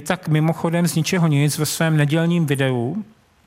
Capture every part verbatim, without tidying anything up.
tak mimochodem z ničeho nic ve svém nedělním videu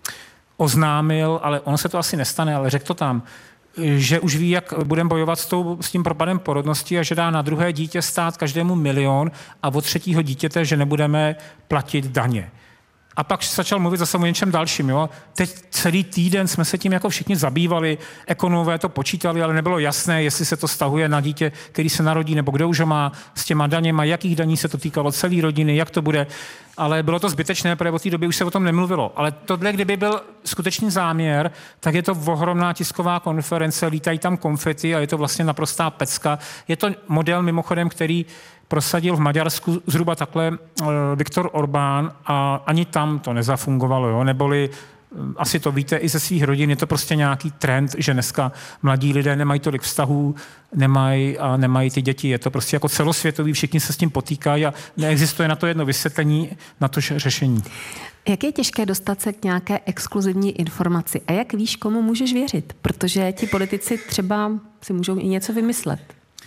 oznámil, ale ono se to asi nestane, ale řekl to tam, že už ví, jak budeme bojovat s, tou, s tím propadem porodnosti a že dá na druhé dítě stát každému milion a od třetího dítěte, že nebudeme platit daně. A pak začal mluvit zase o něčem dalším. Jo? Teď celý týden jsme se tím jako všichni zabývali, ekonomové to počítali, ale nebylo jasné, jestli se to stahuje na dítě, který se narodí, nebo kdo už ho má s těma daněma, jakých daní se to týkalo celé rodiny, jak to bude. Ale bylo to zbytečné, protože od té doby už se o tom nemluvilo. Ale tohle, kdyby byl skutečný záměr, tak je to ohromná tisková konference, lítají tam konfety a je to vlastně naprostá pecka. Je to model mimochodem, který prosadil v Maďarsku zhruba takhle uh, Viktor Orbán a ani tam to nezafungovalo, jo? Neboli uh, asi to víte i ze svých rodin, je to prostě nějaký trend, že dneska mladí lidé nemají tolik vztahů, nemají a nemají ty děti, je to prostě jako celosvětový, všichni se s tím potýkají a neexistuje na to jedno vysvětlení, na to řešení. Jak je těžké dostat se k nějaké exkluzivní informaci a jak víš, komu můžeš věřit? Protože ti politici třeba si můžou i něco vymyslet.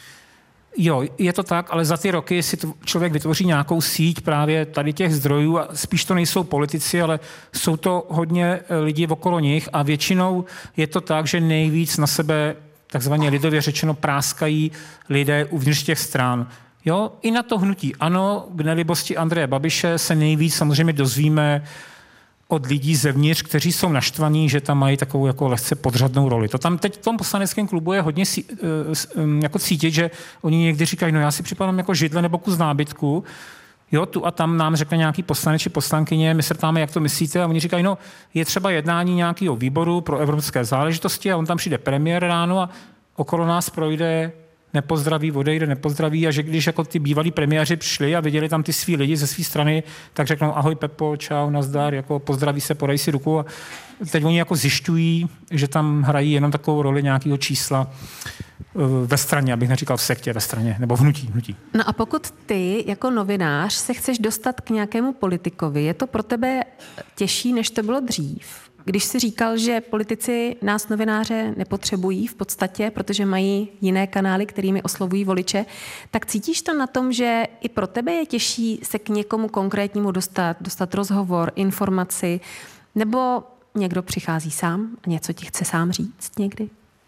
Jo, je to tak, ale za ty roky si to člověk vytvoří nějakou síť právě tady těch zdrojů a spíš to nejsou politici, ale jsou to hodně lidí okolo nich a většinou je to tak, že nejvíc na sebe takzvaně lidově řečeno práskají lidé uvnitř těch stran. Jo, i na to hnutí ano, k nelibosti Andreje Babiše se nejvíc samozřejmě dozvíme od lidí zevnitř, kteří jsou naštvaní, že tam mají takovou jako lehce podřadnou roli. To tam teď v tom poslaneckém klubu je hodně sí, jako cítit, že oni někdy říkají, no já si připadám jako židle nebo kus nábytku, jo, tu a tam nám řekne nějaký poslanec či poslankyně, my se ptáme, jak to myslíte, a oni říkají, no je třeba jednání nějakého výboru pro evropské záležitosti a on tam přijde premiér ráno a okolo nás projde, nepozdraví, odejde, nepozdraví a že když jako ty bývalí premiéři přišli a viděli tam ty svý lidi ze své strany, tak řeknou ahoj Pepo, čau, nazdar, jako pozdraví se, podej si ruku a teď oni jako zjišťují, že tam hrají jenom takovou roli nějakého čísla ve straně, abych neříkal v sektě, ve straně, nebo v hnutí, hnutí. No a pokud ty jako novinář se chceš dostat k nějakému politikovi, je to pro tebe těžší, než to bylo dřív? Když jsi říkal, že politici nás novináře nepotřebují v podstatě, protože mají jiné kanály, kterými oslovují voliče, tak cítíš to na tom, že i pro tebe je těžší se k někomu konkrétnímu dostat, dostat rozhovor, informaci, nebo někdo přichází sám a něco ti chce sám říct někdy?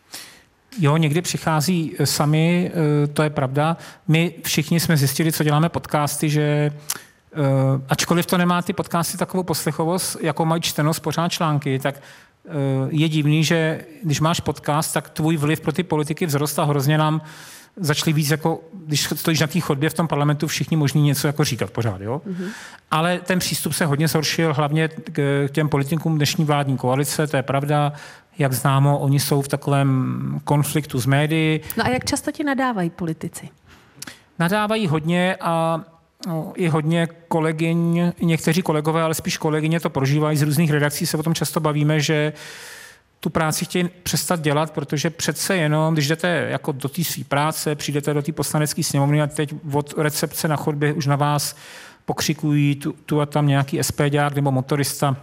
Jo, někdy přichází sami, to je pravda. My všichni jsme zjistili, co děláme podcasty, že Uh, ačkoliv to nemá ty podcasty takovou poslechovost, jako mají čtenost pořád články, tak uh, je divný, že když máš podcast, tak tvůj vliv pro ty politiky vzrost a hrozně nám začali víc jako, když stojíš na té chodbě v tom parlamentu, všichni možný něco jako říkat pořád, jo. Mm-hmm. Ale ten přístup se hodně zhoršil, hlavně k těm politikům dnešní vládní koalice, to je pravda. Jak známo, oni jsou v takovém konfliktu s médií. No a jak často ti nadávají politici? Nadávají hodně a no, i hodně kolegyň, někteří kolegové, ale spíš kolegyně to prožívají z různých redakcí, se o tom často bavíme, že tu práci chtějí přestat dělat, protože přece jenom, když jdete jako do té své práce, přijdete do té poslanecké sněmovny a teď od recepce na chodbě už na vás pokřikují tu, tu a tam nějaký SPďák nebo motorista,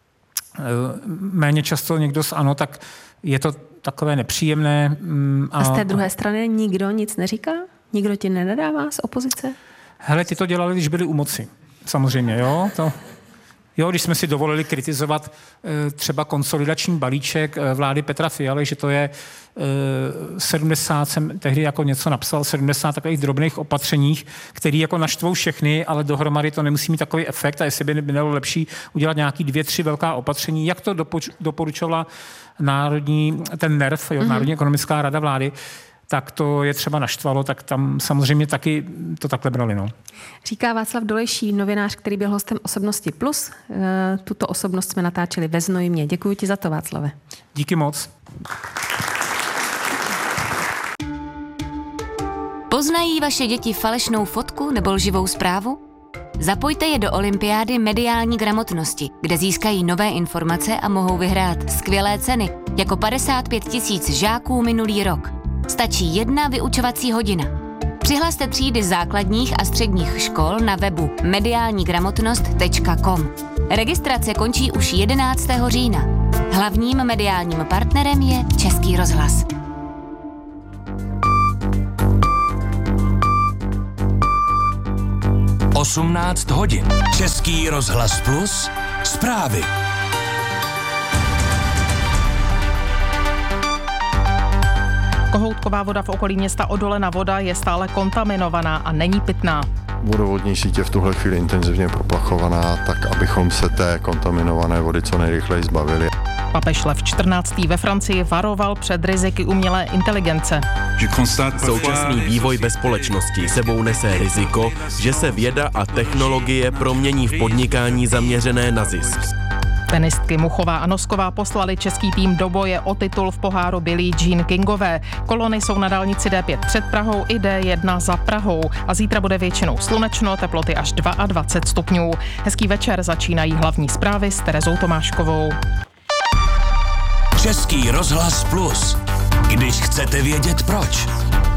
méně často někdo z ANO, tak je to takové nepříjemné. A, a z té druhé strany nikdo nic neříká? Nikdo ti nenadává z opozice? Hele, ty to dělali, když byli u moci. Samozřejmě, jo. To, jo, když jsme si dovolili kritizovat e, třeba konsolidační balíček e, vlády Petra Fialy, že to je e, sedmdesát, jsem tehdy jako něco napsal, sedmdesát takových drobných opatřeních, které jako naštvou všechny, ale dohromady to nemusí mít takový efekt a jestli by bylo lepší udělat nějaký dvě, tři velká opatření, jak to dopoč, doporučovala národní, ten NERV, jo, mm-hmm. Národní ekonomická rada vlády, tak to je třeba naštvalo, tak tam samozřejmě taky to takhle brali. No. Říká Václav Dolejší, novinář, který byl hostem Osobnosti Plus. Tuto osobnost jsme natáčeli ve Znojmě. Děkuji ti za to, Václave. Díky moc. Poznají vaše děti falešnou fotku nebo lživou zprávu? Zapojte je do olympiády mediální gramotnosti, kde získají nové informace a mohou vyhrát skvělé ceny, jako padesát pět tisíc žáků minulý rok. Stačí jedna vyučovací hodina. Přihlaste třídy základních a středních škol na webu mediální gramotnost tečka com. Registrace končí už jedenáctého října. Hlavním mediálním partnerem je Český rozhlas. osmnáct hodin. Český rozhlas Plus, zprávy. Kohoutková voda v okolí města Odolena voda je stále kontaminovaná a není pitná. Vodovodní sítě v tuhle chvíli intenzivně proplachovaná, tak abychom se té kontaminované vody co nejrychleji zbavili. Papež Lev čtrnáctý ve Francii varoval před riziky umělé inteligence. Současný vývoj ve společnosti sebou nese riziko, že se věda a technologie promění v podnikání zaměřené na zisk. Tenistky Muchová a Nosková poslali český tým do boje o titul v poháru Billie Jean Kingové. Kolony jsou na dálnici D pět před Prahou i D jedna za Prahou a zítra bude většinou slunečno, teploty až dvacet dva stupňů. Hezký večer, začínají hlavní zprávy s Terezou Tomáškovou. Český rozhlas Plus. Když chcete vědět proč.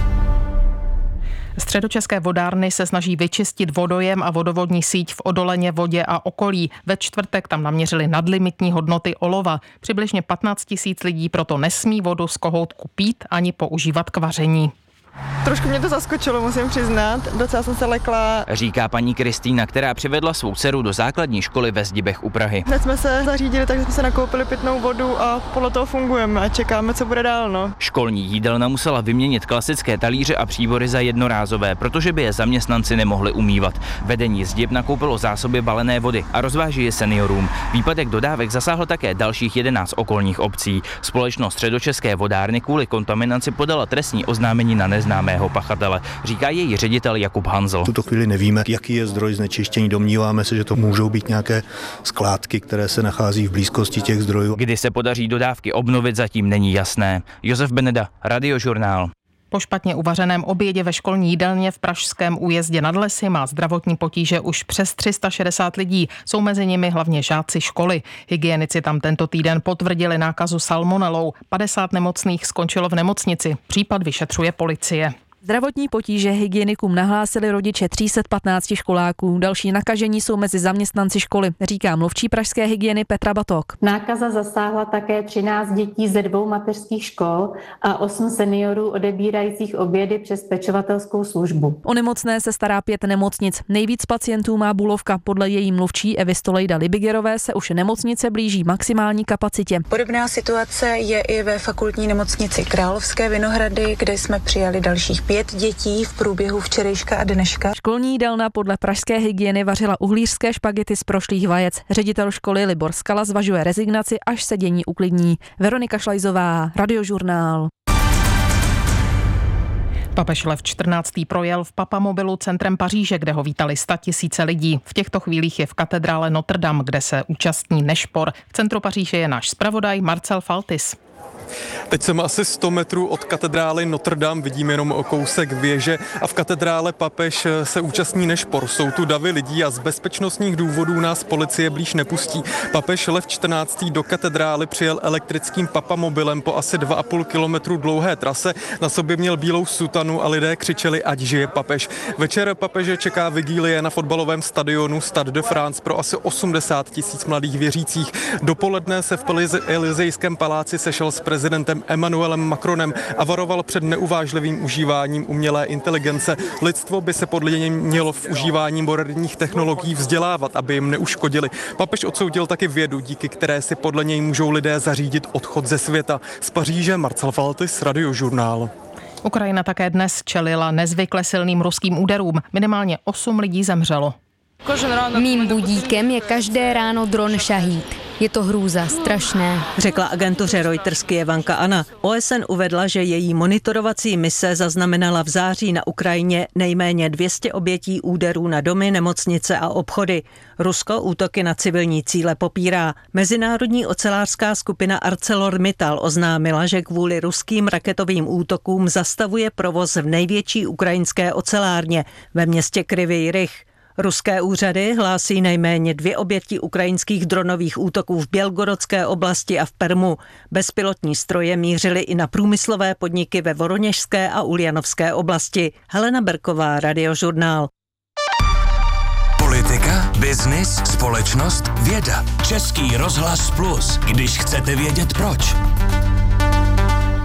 Středočeské vodárny se snaží vyčistit vodojem a vodovodní síť v Odoleně, Vodě a okolí. Ve čtvrtek tam naměřili nadlimitní hodnoty olova. Přibližně patnáct tisíc lidí proto nesmí vodu z kohoutku pít ani používat k vaření. Trošku mě to zaskočilo, musím přiznat. Docela jsem se lekla. Říká paní Kristýna, která přivedla svou dceru do základní školy ve Zdibech u Prahy. Hned jsme se zařídili, takže jsme se nakoupili pitnou vodu a podle toho fungujeme a čekáme, co bude dál. No. Školní jídelna musela vyměnit klasické talíře a příbory za jednorázové, protože by je zaměstnanci nemohli umývat. Vedení Zdib nakoupilo zásoby balené vody a rozváží je seniorům. Výpadek dodávek zasáhl také dalších jedenáct okolních obcí. Společnost Středočeské vodárny kvůli kontaminaci podala trestní oznámení na neznámého pachatele, říká její ředitel Jakub Hanzl. V tuto chvíli nevíme, jaký je zdroj znečištění. Domníváme se, že to můžou být nějaké skládky, které se nachází v blízkosti těch zdrojů. Kdy se podaří dodávky obnovit, zatím není jasné. Josef Beneda, Radiožurnál. Po špatně uvařeném obědě ve školní jídelně v pražském Újezdě nad Lesy má zdravotní potíže už přes tři sta šedesát lidí. Jsou mezi nimi hlavně žáci školy. Hygienici tam tento týden potvrdili nákazu salmonelou. padesát nemocných skončilo v nemocnici. Případ vyšetřuje policie. Zdravotní potíže hygienikům nahlásili rodiče tři sta patnáct školáků. Další nakažení jsou mezi zaměstnanci školy, říká mluvčí pražské hygieny Petra Batok. Nákaza zasáhla také třináct dětí ze dvou mateřských škol a osm seniorů odebírajících obědy přes pečovatelskou službu. O nemocné se stará pět nemocnic. Nejvíc pacientů má Bulovka. Podle její mluvčí Evy Stolejda Libigerové se už nemocnice blíží maximální kapacitě. Podobná situace je i ve fakultní nemocnici Královské Vinohrady, kde jsme přijali dalších pět dětí v průběhu včerejška a dneška. Školní jídelna podle pražské hygieny vařila uhlířské špagety z prošlých vajec. Ředitel školy Libor Skala zvažuje rezignaci, až se dění uklidní. Veronika Šlajzová, Radiožurnál. Papež Lev čtrnáctý projel v Papamobilu centrem Paříže, kde ho vítali statisíce lidí. V těchto chvílích je v katedrále Notre Dame, kde se účastní nešpor. V centru Paříže je náš zpravodaj Marcel Faltis. Teď jsem asi sto metrů od katedrály Notre Dame, vidím jenom kousek věže a v katedrále papež se účastní nešpor. Jsou tu davy lidí a z bezpečnostních důvodů nás policie blíž nepustí. Papež Lev čtrnáctý do katedrály přijel elektrickým papamobilem po asi dva a půl kilometru dlouhé trase. Na sobě měl bílou sutanu a lidé křičeli, ať žije papež. Večer papeže čeká vigílie na fotbalovém stadionu Stade de France pro asi osmdesát tisíc mladých věřících. Dopoledne se v Elysejském paláci sešel s prezidentem Emmanuelem Macronem a varoval před neuvážlivým užíváním umělé inteligence. Lidstvo by se podle něj mělo v užívání moderních technologií vzdělávat, aby jim neuškodili. Papež odsoudil taky vědu, díky které si podle něj můžou lidé zařídit odchod ze světa. Z Paříže Marcel Faltis, Radiožurnál. Ukrajina také dnes čelila nezvykle silným ruským úderům. Minimálně osm lidí zemřelo. Mým budíkem je každé ráno dron Šahíd. Je to hrůza, strašné, řekla agentuře Reuters Kyjevanka Anna. O S N uvedla, že její monitorovací mise zaznamenala v září na Ukrajině nejméně dvě stě obětí úderů na domy, nemocnice a obchody. Rusko útoky na civilní cíle popírá. Mezinárodní ocelářská skupina ArcelorMittal oznámila, že kvůli ruským raketovým útokům zastavuje provoz v největší ukrajinské ocelárně ve městě Kryvý Rih. Ruské úřady hlásí nejméně dvě oběti ukrajinských dronových útoků v Bělgorodské oblasti a v Permu. Bezpilotní stroje mířily i na průmyslové podniky ve Voroněžské a Uljanovské oblasti. Helena Berková, Radiožurnál. Politika, biznis, společnost, věda. Český rozhlas Plus, když chcete vědět proč.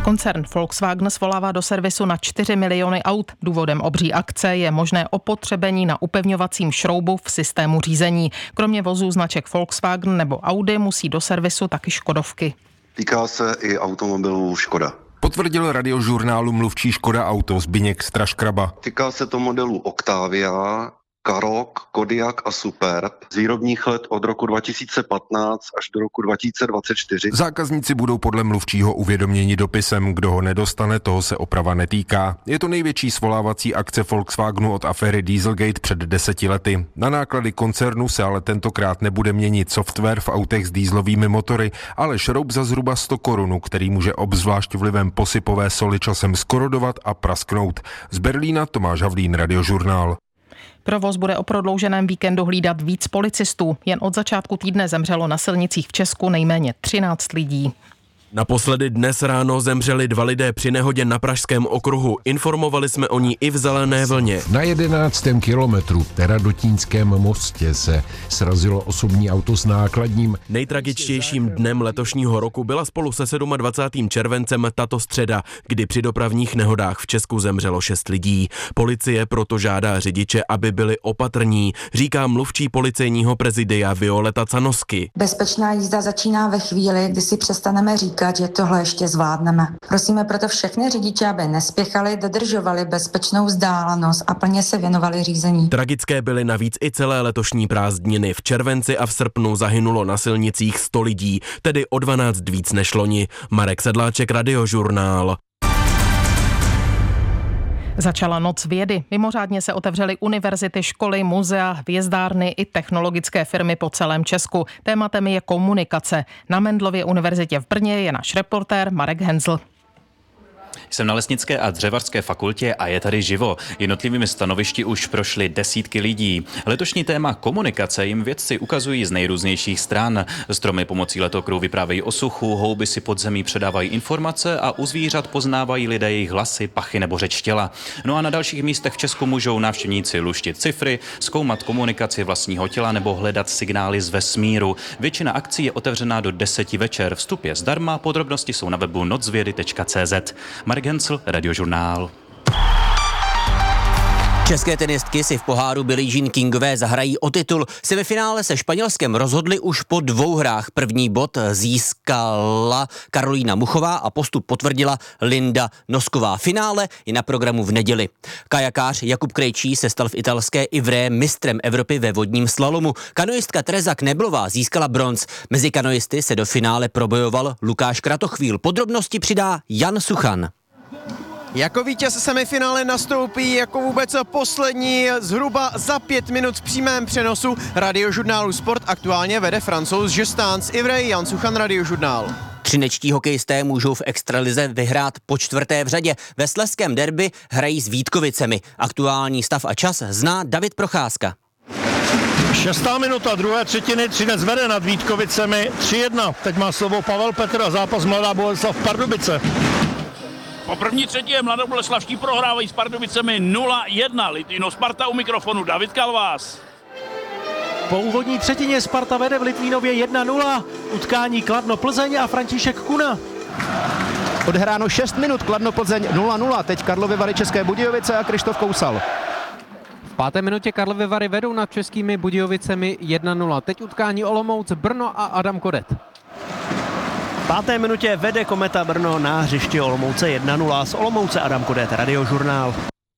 Koncern Volkswagen svolává do servisu na čtyři miliony aut. Důvodem obří akce je možné opotřebení na upevňovacím šroubu v systému řízení. Kromě vozů značek Volkswagen nebo Audi musí do servisu taky Škodovky. Týká se i automobilů Škoda. Potvrdil Radiožurnálu mluvčí Škoda Auto Zbyněk Straškraba. Týká se to modelů Octavia, Karoq, Kodiaq a Superb z výrobních let od roku dva tisíce patnáct až do roku dva tisíce dvacet čtyři. Zákazníci budou podle mluvčího uvědoměni dopisem, kdo ho nedostane, toho se oprava netýká. Je to největší svolávací akce Volkswagenu od aféry Dieselgate před deseti lety. Na náklady koncernu se ale tentokrát nebude měnit software v autech s dieselovými motory, ale šroub za zhruba sto korun, který může obzvlášť vlivem posypové soli časem skorodovat a prasknout. Z Berlína Tomáš Havlín, Radiožurnál. Provoz bude o prodlouženém víkendu hlídat víc policistů. Jen od začátku týdne zemřelo na silnicích v Česku nejméně třináct lidí. Naposledy dnes ráno zemřeli dva lidé při nehodě na Pražském okruhu. Informovali jsme o ní i v Zelené vlně. Na jedenáctém kilometru v Radotínském mostě se srazilo osobní auto s nákladním. Nejtragičtějším dnem letošního roku byla spolu se dvacátým sedmým červencem tato středa, kdy při dopravních nehodách v Česku zemřelo šest lidí. Policie proto žádá řidiče, aby byli opatrní, říká mluvčí policejního prezidia Violeta Canosky. Bezpečná jízda začíná ve chvíli, kdy si přestaneme říkat, že tohle ještě zvládneme. Prosíme proto všechny řidiče, aby nespěchali, dodržovali bezpečnou vzdálenost a plně se věnovali řízení. Tragické byly navíc i celé letošní prázdniny. V červenci a v srpnu zahynulo na silnicích sto lidí, tedy o dvanáct víc než loni. Marek Sedláček, Radiožurnál. Začala noc vědy. Mimořádně se otevřely univerzity, školy, muzea, hvězdárny i technologické firmy po celém Česku. Tématem je komunikace. Na Mendelově univerzitě v Brně je náš reportér Marek Henzl. Jsem na Lesnické a dřevařské fakultě a je tady živo. Jednotlivými stanovišti už prošly desítky lidí. Letošní téma komunikace jim vědci ukazují z nejrůznějších stran. Stromy pomocí letokrů vyprávějí o suchu, houby si pod zemí předávají informace a u zvířat poznávají lidé jejich hlasy, pachy nebo řeč těla. No a na dalších místech v Česku můžou návštěvníci luštit cifry, zkoumat komunikaci vlastního těla nebo hledat signály z vesmíru. Většina akcí je otevřená do deseti večer. Vstup je zdarma, podrobnosti jsou na webu nocvědy tečka cé zet. Marek Hensl, Radiožurnál. České tenistky si v poháru Billie Jean Kingové zahrají o titul. Semifinále se Španělskem rozhodli už po dvou hrách. První bod získala Karolína Muchová a postup potvrdila Linda Nosková. Finále je na programu v neděli. Kajakář Jakub Krejčí se stal v italské Ivré mistrem Evropy ve vodním slalomu. Kanoistka Tereza Kneblová získala bronz. Mezi kanoisty se do finále probojoval Lukáš Kratochvíl. Podrobnosti přidá Jan Suchan. Jako vítěz semifinále nastoupí jako vůbec poslední zhruba za pět minut v přímém přenosu Radiožurnálu Sport. Aktuálně vede Francouz Justin z Ivry. Jan Suchan, Radiožurnál. Třinečtí hokejisté můžou v extralize vyhrát po čtvrté v řadě. Ve slezském derby hrají s Vítkovicemi. Aktuální stav a čas zná David Procházka. Šestá minuta druhé třetiny, Třinec vede nad Vítkovicemi tři jedna. Teď má slovo Pavel Petr a zápas Mladá Boleslav Pardubice. Po první třetině mladoboleslavští prohrávají s Pardubicemi nula jedna. Litvínov Sparta u mikrofonu David Kalvás. Po úvodní třetině Sparta vede v Litvínově jedna nula. Utkání Kladno-Plzeň a František Kuna. Odhráno šest minut, Kladno-Plzeň nula nula. Teď Karlovy Vary České Budějovice a Krištof Kousal. V páté minutě Karlovy Vary vedou nad Českými Budějovicemi jedna nula. Teď utkání Olomouc, Brno a Adam Kodet. V páté minutě vede Kometa Brno na hřišti Olomouce jedna nula. Z Olomouce Adam Kodet, Radiožurnál.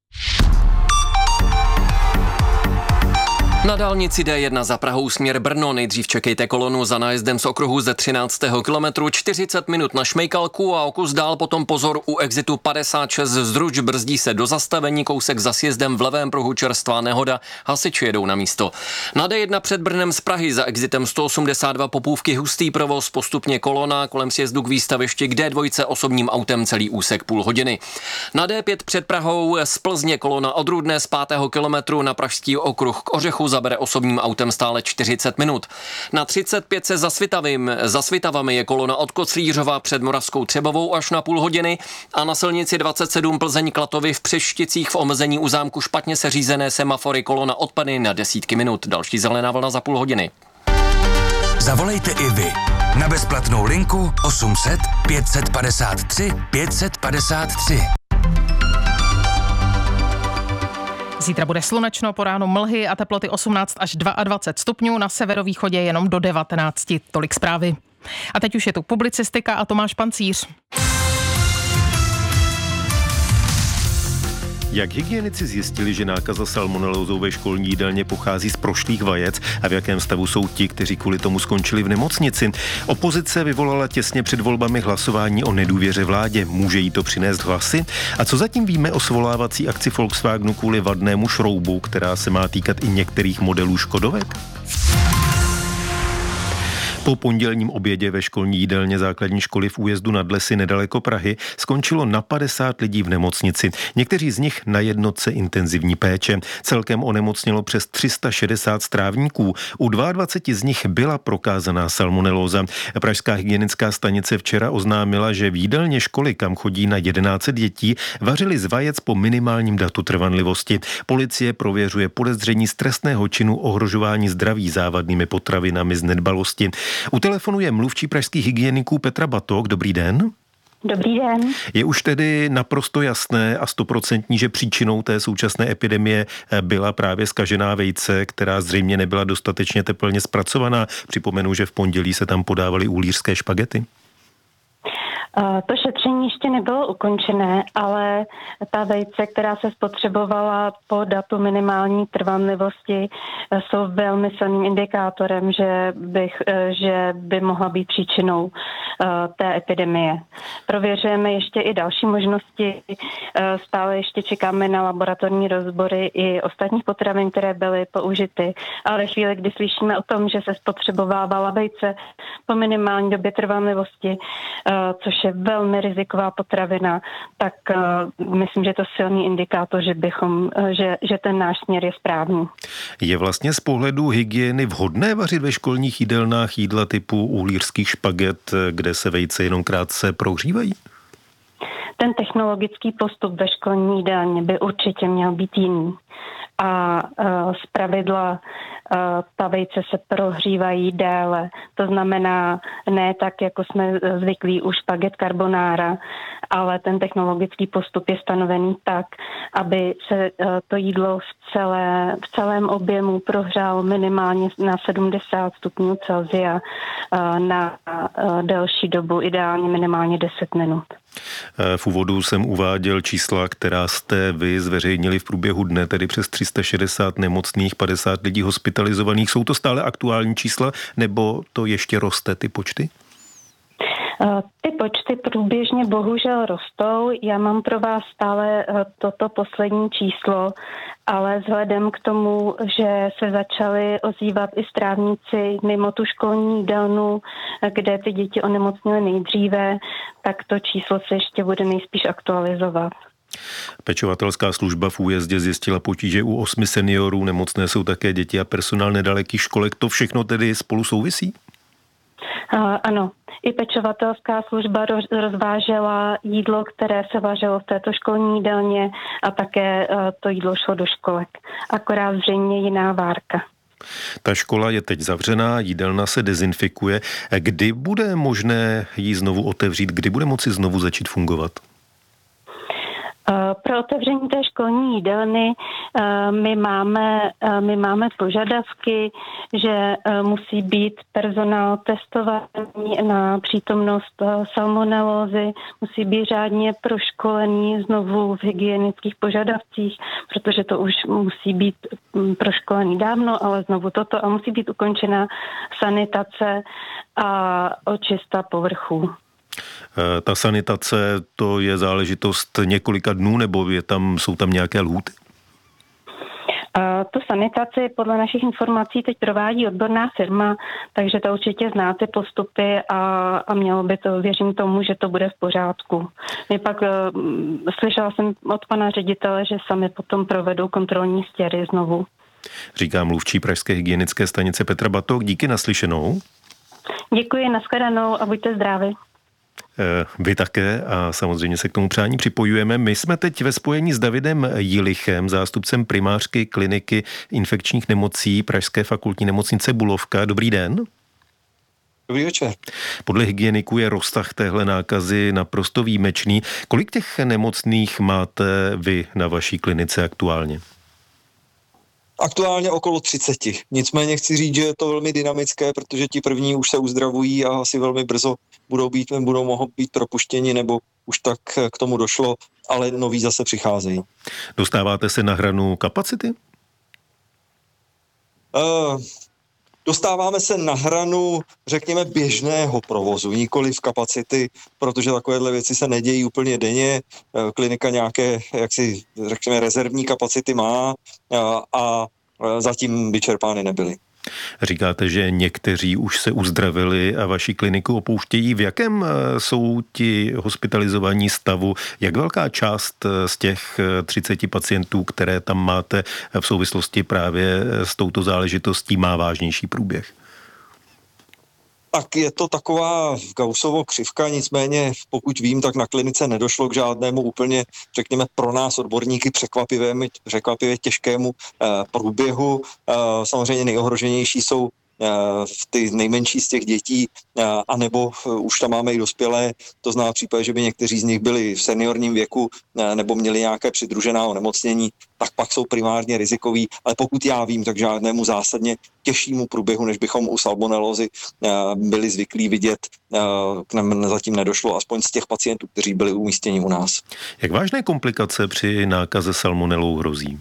Na dálnici D jedna za Prahou směr Brno nejdřív čekejte kolonu za nájezdem z okruhu ze třináctého kilometru, čtyřicet minut na Šmejkalku a o kus dál potom pozor u exitu padesát šest Zdruč, brzdí se do zastavení, kousek za sjezdem v levém pruhu čerstvá nehoda, hasiči jedou na místo. Na D jedna před Brnem z Prahy za exitem sto osmdesát dva Popůvky hustý provoz, postupně kolona kolem sjezdu k výstavišti k D dva osobním autem celý úsek půl hodiny. Na D pět před Prahou z Plzně kolona od Rudné z pátého kilometru na pražský okruh k Ořechu zabere osobním autem stále čtyřicet minut. Na třicet pět se za Svitavým, za Svitavami je kolona od Koclířova před Moravskou Třebovou až na půl hodiny a na silnici dvacet sedm Plzeň Klatovy v Přešticích v omezení u zámku špatně seřízené semafory kolona odpady na desítky minut. Další zelená vlna za půl hodiny. Zavolejte i vy. Na bezplatnou linku osm set pět set padesát tři pět set padesát tři. Zítra bude slunečno, po ránu mlhy a teploty osmnáct až dvacet dva stupňů, na severovýchodě jenom do devatenáct. Tolik zprávy. A teď už je tu publicistika a Tomáš Pancíř. Jak hygienici zjistili, že nákaza salmonelózou ve školní jídelně pochází z prošlých vajec a v jakém stavu jsou ti, kteří kvůli tomu skončili v nemocnici? Opozice vyvolala těsně před volbami hlasování o nedůvěře vládě. Může jí to přinést hlasy? A co zatím víme o svolávací akci Volkswagenu kvůli vadnému šroubu, která se má týkat i některých modelů škodovek? Po pondělním obědě ve školní jídelně základní školy v Újezdu nad Lesy nedaleko Prahy skončilo na padesát lidí v nemocnici. Někteří z nich na jednotce intenzivní péče. Celkem onemocnělo přes tři sta šedesát strávníků. U dvacet dva z nich byla prokázaná salmonelóza. Pražská hygienická stanice včera oznámila, že v jídelně školy, kam chodí na tisíc dětí, vařili z vajec po minimálním datu trvanlivosti. Policie prověřuje podezření z trestného činu ohrožování zdraví závadnými potravinami z nedbalosti. U telefonu je mluvčí pražských hygieniků Petra Batok. Dobrý den. Dobrý den. Je už tedy naprosto jasné a stoprocentní, že příčinou té současné epidemie byla právě zkažená vejce, která zřejmě nebyla dostatečně teplně zpracovaná. Připomenu, že v pondělí se tam podávaly uhlířské špagety. To šetření ještě nebylo ukončené, ale ta vejce, která se spotřebovala po datu minimální trvanlivosti, jsou velmi silným indikátorem, že, bych, že by mohla být příčinou té epidemie. Prověřujeme ještě i další možnosti. Stále ještě čekáme na laboratorní rozbory i ostatních potravin, které byly použity. Ale ve chvíli, kdy slyšíme o tom, že se spotřebovávala vejce po minimální době trvanlivosti, což je velmi riziková potravina, tak uh, myslím, že je to silný indikátor, že, bychom, uh, že, že ten náš směr je správný. Je vlastně z pohledu hygieny vhodné vařit ve školních jídelnách jídla typu uhlířských špaget, kde se vejce jenom krátce prohřívají? Ten technologický postup ve školní jídelně by určitě měl být jiný. A uh, zpravidla uh, ta vejce se prohřívají déle. To znamená ne tak, jako jsme zvyklí u špaget carbonara, ale ten technologický postup je stanovený tak, aby se uh, to jídlo v, celé, v celém objemu prohřálo minimálně na sedmdesát stupňů Celsia uh, na uh, delší dobu, ideálně minimálně deset minut. V úvodu jsem uváděl čísla, která jste vy zveřejnili v průběhu dne, tedy přes tři sta šedesát nemocných, padesát lidí hospitalizovaných. Jsou to stále aktuální čísla, nebo to ještě roste ty počty? Ty počty průběžně bohužel rostou. Já mám pro vás stále toto poslední číslo, ale vzhledem k tomu, že se začaly ozývat i strávníci mimo tu školní jídelnu, kde ty děti onemocněly nejdříve, tak to číslo se ještě bude nejspíš aktualizovat. Pečovatelská služba v Újezdě zjistila potíže u osmi seniorů, nemocné jsou také děti a personál nedalekých školek. To všechno tedy spolu souvisí? Uh, ano, i pečovatelská služba rozvážela jídlo, které se vařilo v této školní jídelně a také uh, to jídlo šlo do školek. Akorát zřejmě jiná várka. Ta škola je teď zavřená, jídelna se dezinfikuje. Kdy bude možné ji znovu otevřít? Kdy bude moci znovu začít fungovat? Pro otevření té školní jídelny my máme, my máme požadavky, že musí být personál testovaný na přítomnost salmonelózy, musí být řádně proškolený znovu v hygienických požadavcích, protože to už musí být proškolený dávno, ale znovu toto a musí být ukončena sanitace a očista povrchů. Ta sanitace, to je záležitost několika dnů, nebo je tam, jsou tam nějaké lhůty? Tu sanitaci podle našich informací teď provádí odborná firma, takže to určitě zná ty postupy a, a mělo by to, věřím tomu, že to bude v pořádku. My pak uh, slyšela jsem od pana ředitele, že sami potom provedou kontrolní stěry znovu. Říká mluvčí pražské hygienické stanice Petra Batok. Díky, naslyšenou. Děkuji, nashledanou a buďte zdraví. Vy také a samozřejmě se k tomu přání připojujeme. My jsme teď ve spojení s Davidem Jilichem, zástupcem primářky kliniky infekčních nemocí Pražské fakultní nemocnice Bulovka. Dobrý den. Dobrý večer. Podle hygieniků je rozsah téhle nákazy naprosto výjimečný. Kolik těch nemocných máte vy na vaší klinice aktuálně? Aktuálně okolo třicet. Nicméně chci říct, že je to velmi dynamické, protože ti první už se uzdravují a asi velmi brzo budou být, budou mohou být propuštěni, nebo už tak k tomu došlo, ale noví zase přicházejí. Dostáváte se na hranu kapacity? Uh, Dostáváme se na hranu, řekněme, běžného provozu, nikoli v kapacity, protože takovéhle věci se nedějí úplně denně. Klinika nějaké, jak si řekněme, rezervní kapacity má a, a zatím vyčerpány nebyly. Říkáte, že někteří už se uzdravili a vaši kliniku opouštějí. V jakém jsou ti hospitalizovaní stavu? Jak velká část z těch třiceti pacientů, které tam máte v souvislosti právě s touto záležitostí, má vážnější průběh? Tak je to taková Gaussovo křivka, nicméně pokud vím, tak na klinice nedošlo k žádnému úplně, řekněme, pro nás odborníky překvapivému, překvapivě těžkému eh, průběhu. Eh, samozřejmě nejohroženější jsou v ty nejmenší z těch dětí, anebo už tam máme i dospělé, to znamená v případě, že by někteří z nich byli v seniorním věku nebo měli nějaké přidružená onemocnění, tak pak jsou primárně rizikoví, ale pokud já vím, tak žádnému zásadně těžšímu průběhu, než bychom u salmonelózy byli zvyklí vidět, k nám zatím nedošlo, aspoň z těch pacientů, kteří byli umístěni u nás. Jak vážné komplikace při nákaze salmonelou hrozí?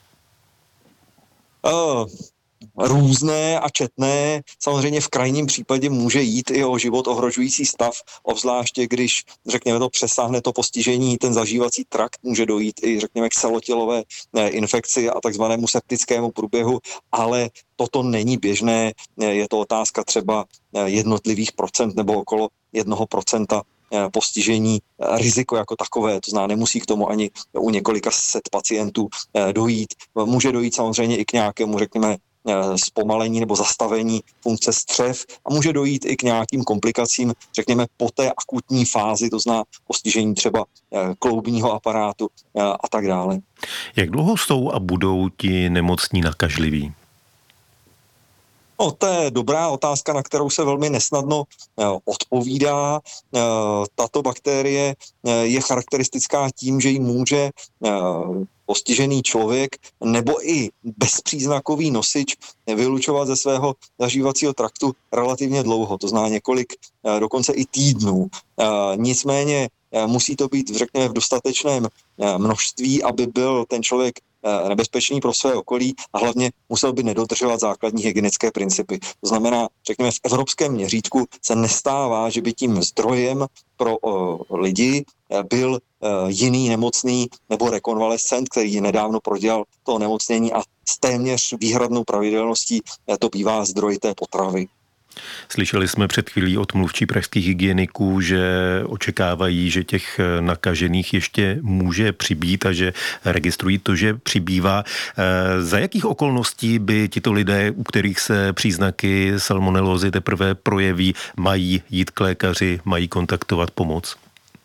Uh, Různé a četné. Samozřejmě v krajním případě může jít i o život ohrožující stav, obzvláště když, řekněme, to přesáhne to postižení, ten zažívací trakt, může dojít i, řekněme, k celotělové infekci a takzvanému septickému průběhu, ale toto není běžné, je to otázka třeba jednotlivých procent nebo okolo jednoho procenta postižení, riziko jako takové, to znamená, nemusí k tomu ani u několika set pacientů dojít. Může dojít samozřejmě i k nějakému, řekněme, zpomalení nebo zastavení funkce střev a může dojít i k nějakým komplikacím, řekněme, po té akutní fázi, to znamená postižení třeba kloubního aparátu a tak dále. Jak dlouho jsou a budou ti nemocní nakažliví? No, to je dobrá otázka, na kterou se velmi nesnadno odpovídá. Tato bakterie je charakteristická tím, že ji může postižený člověk nebo i bezpříznakový nosič vylučovat ze svého zažívacího traktu relativně dlouho, to znamená několik, dokonce i týdnů. Nicméně musí to být, řekněme, v dostatečném množství, aby byl ten člověk nebezpečný pro své okolí a hlavně musel by nedodržovat základní hygienické principy. To znamená, řekněme, v evropském měřítku se nestává, že by tím zdrojem pro uh, lidi byl uh, jiný nemocný nebo rekonvalescent, který nedávno prodělal to onemocnění a s téměř výhradnou pravidelností to bývá zdroj té potravy. Slyšeli jsme před chvílí od mluvčí pražských hygieniků, že očekávají, že těch nakažených ještě může přibýt a že registrují to, že přibývá. Za jakých okolností by tito lidé, u kterých se příznaky salmonelózy teprve projeví, mají jít k lékaři, mají kontaktovat pomoc?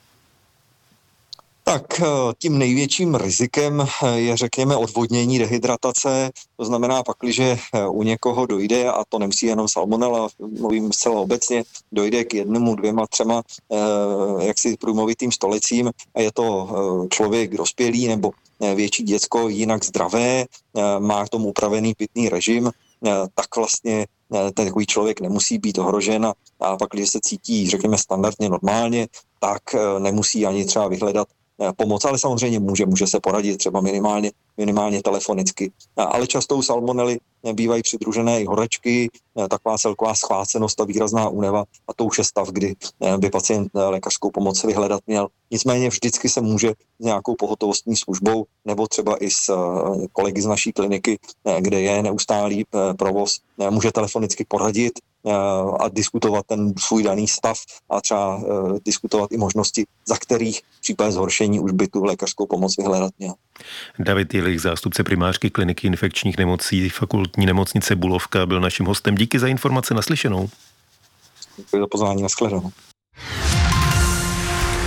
Tak tím největším rizikem je, řekněme, odvodnění, dehydratace, to znamená pakliže u někoho dojde, a to nemusí jenom salmonella, mluvím zcela obecně, dojde k jednomu, dvěma, třema jaksi průjmovitým stolicím a je to člověk dospělý nebo větší děcko, jinak zdravé, má k tomu upravený pitný režim, tak vlastně ten takový člověk nemusí být ohrožen a pak, když se cítí, řekněme, standardně normálně, tak nemusí ani třeba vyhledat pomoc, ale samozřejmě může, může se poradit třeba minimálně, minimálně telefonicky. Ale často u salmonely bývají přidružené i horečky, taková celková schvácenost a výrazná únava a to už je stav, kdy by pacient lékařskou pomoc vyhledat měl. Nicméně vždycky se může s nějakou pohotovostní službou nebo třeba i s kolegy z naší kliniky, kde je neustálý provoz, může telefonicky poradit a diskutovat ten svůj daný stav a třeba uh, diskutovat i možnosti, za kterých v případě zhoršení už by tu lékařskou pomoc vyhledat měl. David Jilich, zástupce primářky kliniky infekčních nemocí fakultní nemocnice Bulovka, byl naším hostem. Díky za informace, naslyšenou. Děkuji za pozvání, nashledanou.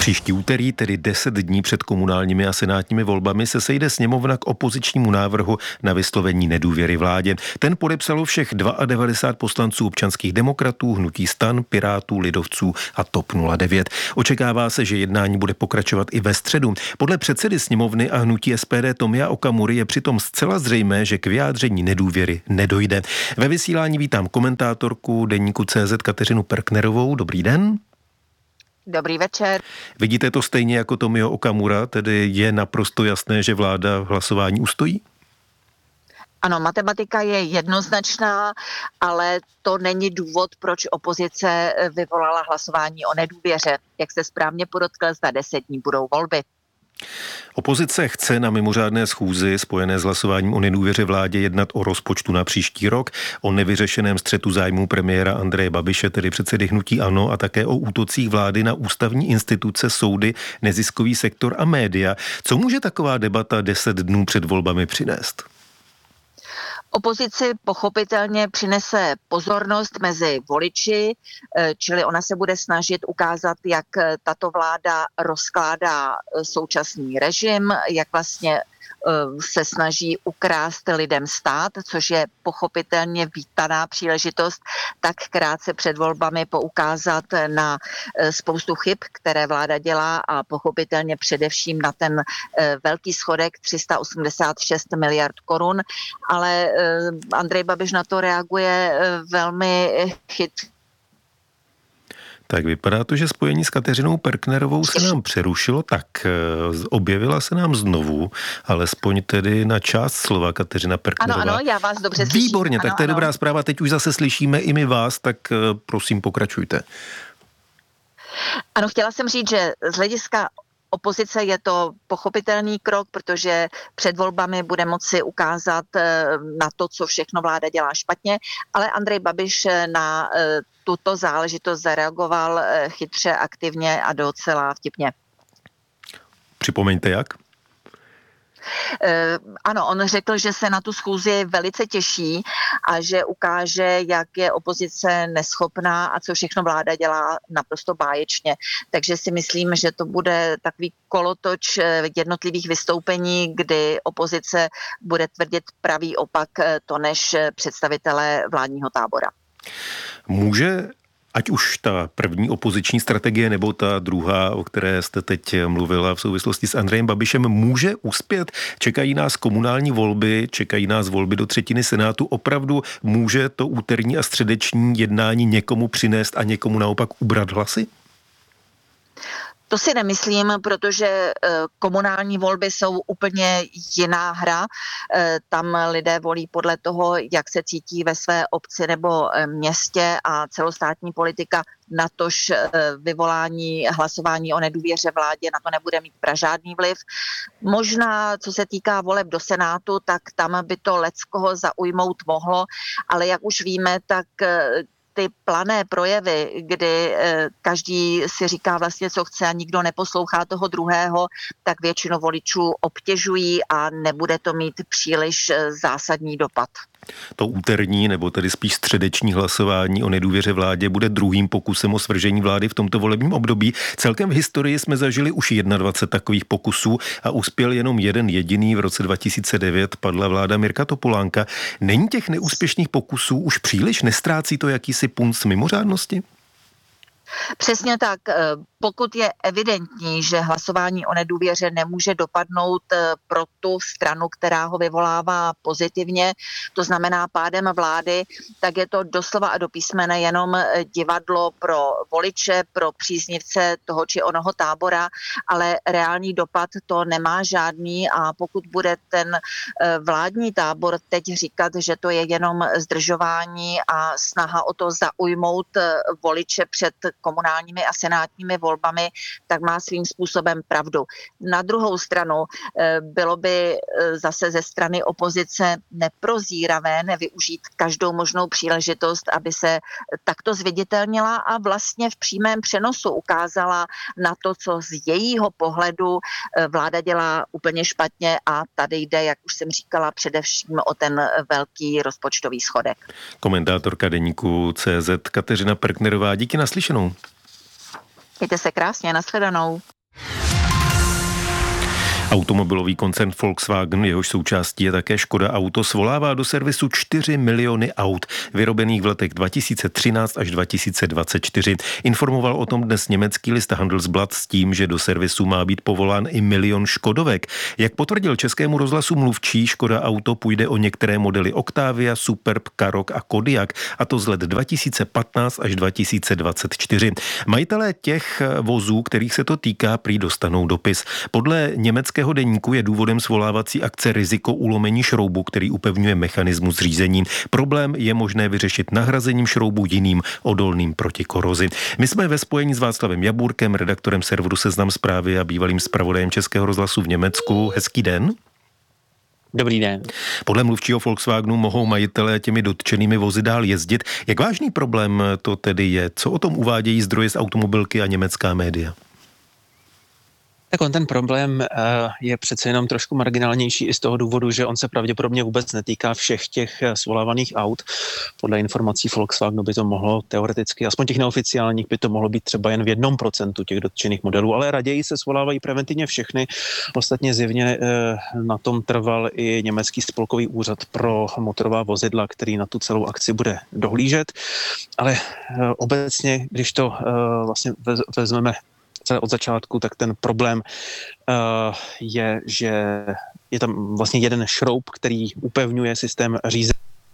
Příští úterý, tedy deset dní před komunálními a senátními volbami, se sejde sněmovna k opozičnímu návrhu na vyslovení nedůvěry vládě. Ten podepsalo všech devadesát dva poslanců občanských demokratů, hnutí STAN, Pirátů, Lidovců a TOP nula devět. Očekává se, že jednání bude pokračovat i ve středu. Podle předsedy sněmovny a hnutí S P D Tomia Okamury je přitom zcela zřejmé, že k vyjádření nedůvěry nedojde. Ve vysílání vítám komentátorku deníku C Z Kateřinu Perknerovou. Dobrý den. Dobrý večer. Vidíte to stejně jako Tomio Okamura, tedy je naprosto jasné, že vláda v hlasování ustojí? Ano, matematika je jednoznačná, ale to není důvod, proč opozice vyvolala hlasování o nedůvěře. Jak se správně podotkl, za deset dní budou volby. Opozice chce na mimořádné schůzi spojené s hlasováním o nedůvěře vládě jednat o rozpočtu na příští rok, o nevyřešeném střetu zájmů premiéra Andreje Babiše, tedy předsedy hnutí ANO, a také o útocích vlády na ústavní instituce, soudy, neziskový sektor a média. Co může taková debata deset dnů před volbami přinést? Opozici pochopitelně přinese pozornost mezi voliči, čili ona se bude snažit ukázat, jak tato vláda rozkládá současný režim, jak vlastně se snaží ukrást lidem stát, což je pochopitelně vítaná příležitost, tak krátce před volbami poukázat na spoustu chyb, které vláda dělá, a pochopitelně především na ten velký schodek tři sta osmdesát šest miliard korun, ale Andrej Babiš na to reaguje velmi chytře. Tak vypadá to, že spojení s Kateřinou Perknerovou se nám přerušilo, tak objevila se nám znovu, alespoň tedy na část slova Kateřina Perknerová. Ano, ano, já vás dobře slyším. Výborně, ano, tak to je ano. dobrá zpráva, teď už zase slyšíme i my vás, tak prosím pokračujte. Ano, chtěla jsem říct, že z hlediska opozice je to pochopitelný krok, protože před volbami bude moci ukázat na to, co všechno vláda dělá špatně, ale Andrej Babiš na tuto záležitost zareagoval chytře, aktivně a docela vtipně. Připomeňte jak? Ano, on řekl, že se na tu schůzi velice těší a že ukáže, jak je opozice neschopná a co všechno vláda dělá naprosto báječně. Takže si myslím, že to bude takový kolotoč jednotlivých vystoupení, kdy opozice bude tvrdit pravý opak to než představitelé vládního tábora. Může ať už ta první opoziční strategie nebo ta druhá, o které jste teď mluvila v souvislosti s Andrejem Babišem, může uspět? Čekají nás komunální volby, čekají nás volby do třetiny Senátu. Opravdu může to úterní a středeční jednání někomu přinést a někomu naopak ubrat hlasy? To si nemyslím, protože komunální volby jsou úplně jiná hra. Tam lidé volí podle toho, jak se cítí ve své obci nebo městě, a celostátní politika natož vyvolání hlasování o nedůvěře vládě na to nebude mít žádný vliv. Možná, co se týká voleb do Senátu, tak tam by to leckoho zaujmout mohlo, ale jak už víme, tak ty plané projevy, kdy každý si říká vlastně, co chce a nikdo neposlouchá toho druhého, tak většinu voličů obtěžují a nebude to mít příliš zásadní dopad. To úterní, nebo tedy spíš středeční hlasování o nedůvěře vládě bude druhým pokusem o svržení vlády v tomto volebním období. Celkem v historii jsme zažili už dvacet jedna takových pokusů a uspěl jenom jeden jediný. V roce dva tisíce devět padla vláda Mirka Topolánka. Není těch neúspěšných pokusů už příliš? Nestrácí to jakýsi punc mimořádnosti? Přesně tak. Pokud je evidentní, že hlasování o nedůvěře nemůže dopadnout pro tu stranu, která ho vyvolává pozitivně, to znamená pádem vlády, tak je to doslova a do písmene jenom divadlo pro voliče, pro příznivce toho či onoho tábora, ale reálný dopad to nemá žádný, a pokud bude ten vládní tábor teď říkat, že to je jenom zdržování a snaha o to zaujmout voliče před komunálními a senátními volbami, tak má svým způsobem pravdu. Na druhou stranu bylo by zase ze strany opozice neprozíravé nevyužít každou možnou příležitost, aby se takto zviditelnila a vlastně v přímém přenosu ukázala na to, co z jejího pohledu vláda dělá úplně špatně, a tady jde, jak už jsem říkala, především o ten velký rozpočtový schodek. Komentátorka deníku C Z Kateřina Perknerová, díky, naslyšenou. Mějte se krásně, nashledanou. Automobilový koncern Volkswagen, jehož součástí je také Škoda Auto, svolává do servisu čtyři miliony aut, vyrobených v letech dva tisíce třináct až dva tisíce dvacet čtyři. Informoval o tom dnes německý list Handelsblatt s tím, že do servisu má být povolán i milion Škodovek. Jak potvrdil Českému rozhlasu mluvčí, Škoda Auto půjde o některé modely Octavia, Superb, Karoq a Kodiaq, a to z let dva tisíce patnáct až dva tisíce dvacet čtyři. Majitelé těch vozů, kterých se to týká, prý dostanou dopis. Podle německého deníku je důvodem svolávací akce riziko ulomení šroubu, který upevňuje mechanismus řízení. Problém je možné vyřešit nahrazením šroubu jiným odolným proti korozi. My jsme ve spojení s Václavem Jaburkem, redaktorem serveru Seznam Zprávy a bývalým zpravodajem Českého rozhlasu v Německu. Hezký den. Dobrý den. Podle mluvčího Volkswagenu mohou majitelé těmi dotčenými vozy dál jezdit. Jak vážný problém to tedy je? Co o tom uvádějí zdroje z automobilky a německá média? Tak on ten problém je přece jenom trošku marginálnější i z toho důvodu, že on se pravděpodobně vůbec netýká všech těch svolávaných aut. Podle informací Volkswagenu by to mohlo teoreticky, aspoň těch neoficiálních, by to mohlo být třeba jen v jednom procentu těch dotčených modelů, ale raději se svolávají preventivně všechny. Ostatně zjevně na tom trval i německý spolkový úřad pro motorová vozidla, který na tu celou akci bude dohlížet. Ale obecně, když to vlastně vezmeme od začátku, tak ten problém uh, je, že je tam vlastně jeden šroub, který upevňuje systém řízení.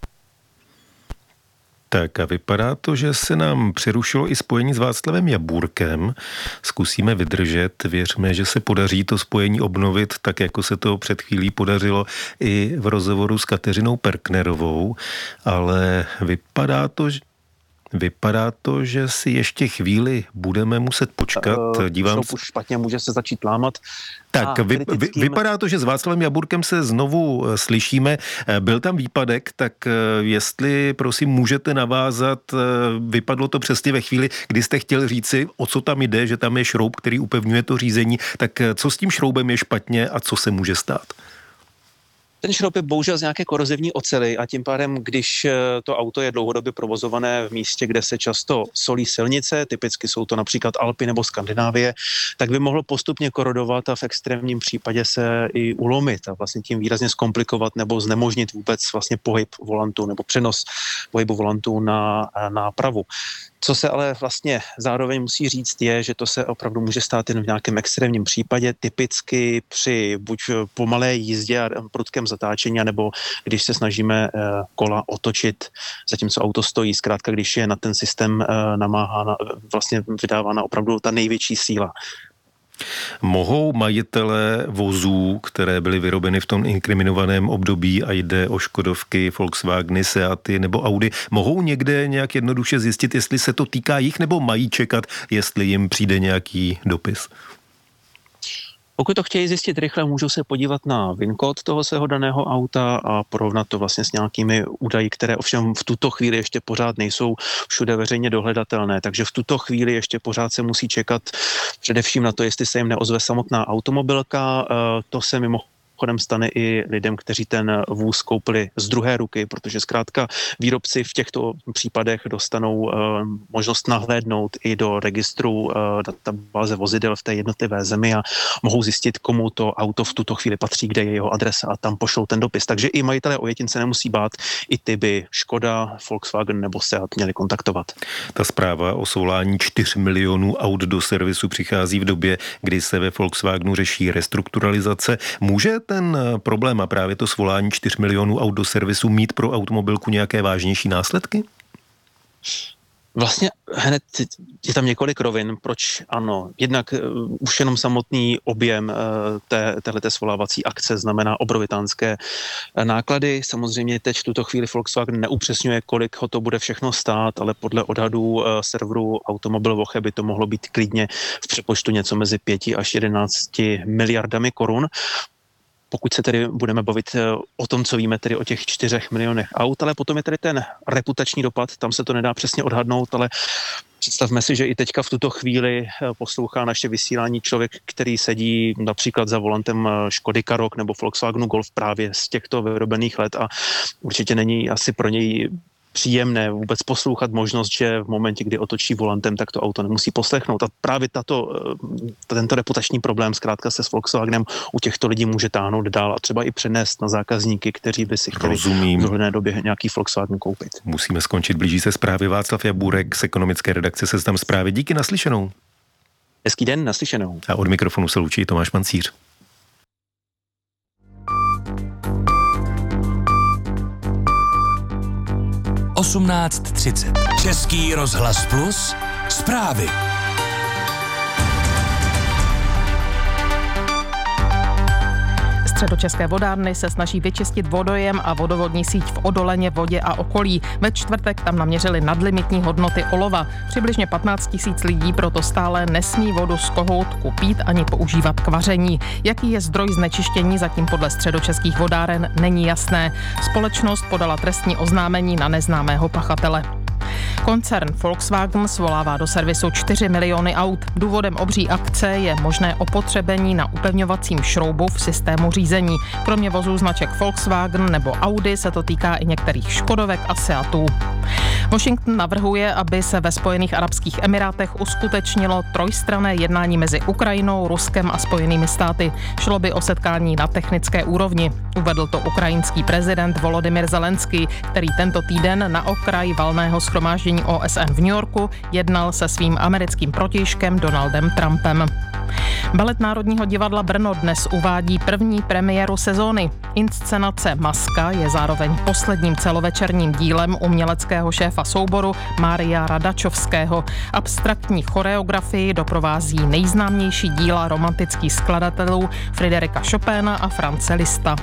Tak a vypadá to, že se nám přerušilo i spojení s Václavem Jaburkem. Zkusíme vydržet, věřme, že se podaří to spojení obnovit, tak jako se to před chvílí podařilo i v rozhovoru s Kateřinou Perknerovou, ale vypadá to, že Vypadá to, že si ještě chvíli budeme muset počkat. Dívám se. Už špatně, může se začít lámat. Tak, vy, vy, vypadá to, že s Václavem Jaburkem se znovu slyšíme. Byl tam výpadek, tak jestli, prosím, můžete navázat, vypadlo to přesně ve chvíli, kdy jste chtěl říci, o co tam jde, že tam je šroub, který upevňuje to řízení. Tak co s tím šroubem je špatně a co se může stát? Ten šroub je bohužel z nějaké korozivní ocely a tím pádem, když to auto je dlouhodobě provozované v místě, kde se často solí silnice, typicky jsou to například Alpy nebo Skandinávie, tak by mohlo postupně korodovat a v extrémním případě se i ulomit a vlastně tím výrazně zkomplikovat nebo znemožnit vůbec vlastně pohyb volantu nebo přenos pohybu volantu na nápravu. Co se ale vlastně zároveň musí říct je, že to se opravdu může stát jen v nějakém extrémním případě, typicky při buď pomalé jízdě a prudkém zatáčení, nebo když se snažíme kola otočit, zatímco auto stojí. Zkrátka, když je na ten systém namáhána, vlastně vydávána opravdu ta největší síla. Mohou majitelé vozů, které byly vyrobeny v tom inkriminovaném období a jde o Škodovky, Volkswageny, Seaty nebo Audi, mohou někde nějak jednoduše zjistit, jestli se to týká jich, nebo mají čekat, jestli jim přijde nějaký dopis? Pokud to chtějí zjistit rychle, můžou se podívat na VIN kód toho svého daného auta a porovnat to vlastně s nějakými údaji, které ovšem v tuto chvíli ještě pořád nejsou všude veřejně dohledatelné. Takže v tuto chvíli ještě pořád se musí čekat především na to, jestli se jim neozve samotná automobilka. To se mimo chodem stane i lidem, kteří ten vůz koupili z druhé ruky, protože zkrátka výrobci v těchto případech dostanou uh, možnost nahlédnout i do registru uh, databáze vozidel v té jednotlivé zemi a mohou zjistit, komu to auto v tuto chvíli patří, kde je jeho adresa a tam pošlou ten dopis. Takže i majitelé ojetin se nemusí bát, i ty by Škoda, Volkswagen nebo Seat měli kontaktovat. Ta zpráva o svolání čtyř milionů aut do servisu přichází v době, kdy se ve Volkswagenu řeší restrukturalizace. Může ten problém a právě to svolání čtyř milionů aut do servisu mít pro automobilku nějaké vážnější následky? Vlastně hned je tam několik rovin, proč ano. Jednak uh, už jenom samotný objem uh, té, téhleté svolávací akce znamená obrovitánské uh, náklady. Samozřejmě teď v tuto chvíli Volkswagen neupřesňuje, kolik ho to bude všechno stát, ale podle odhadů uh, serveru Automobil Woche by to mohlo být klidně v přepočtu něco mezi pěti až jedenácti miliardami korun. Pokud se tedy budeme bavit o tom, co víme tedy o těch čtyřech milionech aut, ale potom je tedy ten reputační dopad, tam se to nedá přesně odhadnout, ale představme si, že i teďka v tuto chvíli poslouchá naše vysílání člověk, který sedí například za volantem Škody Karoq nebo Volkswagenu Golf právě z těchto vyrobených let a určitě není asi pro něj příjemné vůbec poslouchat možnost, že v momentě, kdy otočí volantem, tak to auto nemusí poslechnout. A právě tato, tento reputační problém zkrátka se s Volkswagenem u těchto lidí může táhnout dál a třeba i přenést na zákazníky, kteří by si chtěli Rozumím. v dohledné době nějaký Volkswagen koupit. Musíme skončit, blíží se zprávy. Václav Jaburek z ekonomické redakce Seznam Zprávy. Díky, naslyšenou. Hezký den, naslyšenou. A od mikrofonu se loučí Tomáš Mancíř. osmnáct třicet. Český rozhlas Plus. Zprávy. Středočeské vodárny se snaží vyčistit vodojem a vodovodní síť v Odoleně, Vodě a okolí. Ve čtvrtek tam naměřili nadlimitní hodnoty olova. Přibližně patnáct tisíc lidí proto stále nesmí vodu z kohoutku pít ani používat k vaření. Jaký je zdroj znečištění, zatím podle středočeských vodáren není jasné. Společnost podala trestní oznámení na neznámého pachatele. Koncern Volkswagen svolává do servisu čtyři miliony aut. Důvodem obří akce je možné opotřebení na upevňovacím šroubu v systému řízení. Kromě vozů značek Volkswagen nebo Audi se to týká i některých Škodovek a Seatů. Washington navrhuje, aby se ve Spojených arabských emirátech uskutečnilo trojstranné jednání mezi Ukrajinou, Ruskem a Spojenými státy. Šlo by o setkání na technické úrovni. Uvedl to ukrajinský prezident Volodymyr Zelenský, který tento týden na okraj valného shromáždění O S N v New Yorku jednal se svým americkým protějškem Donaldem Trumpem. Balet Národního divadla Brno dnes uvádí první premiéru sezóny. Inscenace Maska je zároveň posledním celovečerním dílem uměleckého šéfa souboru Mária Radačovského. Abstraktní choreografii doprovází nejznámější díla romantických skladatelů Friderika Chopina a France Lista.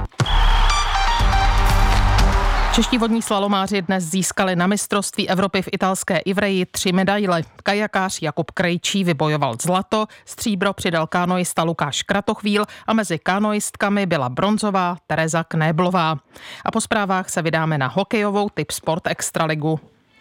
Čeští vodní slalomáři dnes získali na mistrovství Evropy v italské Ivreji tři medaile. Kajakář Jakub Krejčí vybojoval zlato, stříbro přidal kanoista Lukáš Kratochvíl a mezi kanoistkami byla bronzová Tereza Knéblová. A po zprávách se vydáme na hokejovou Tip Sport Extraligu.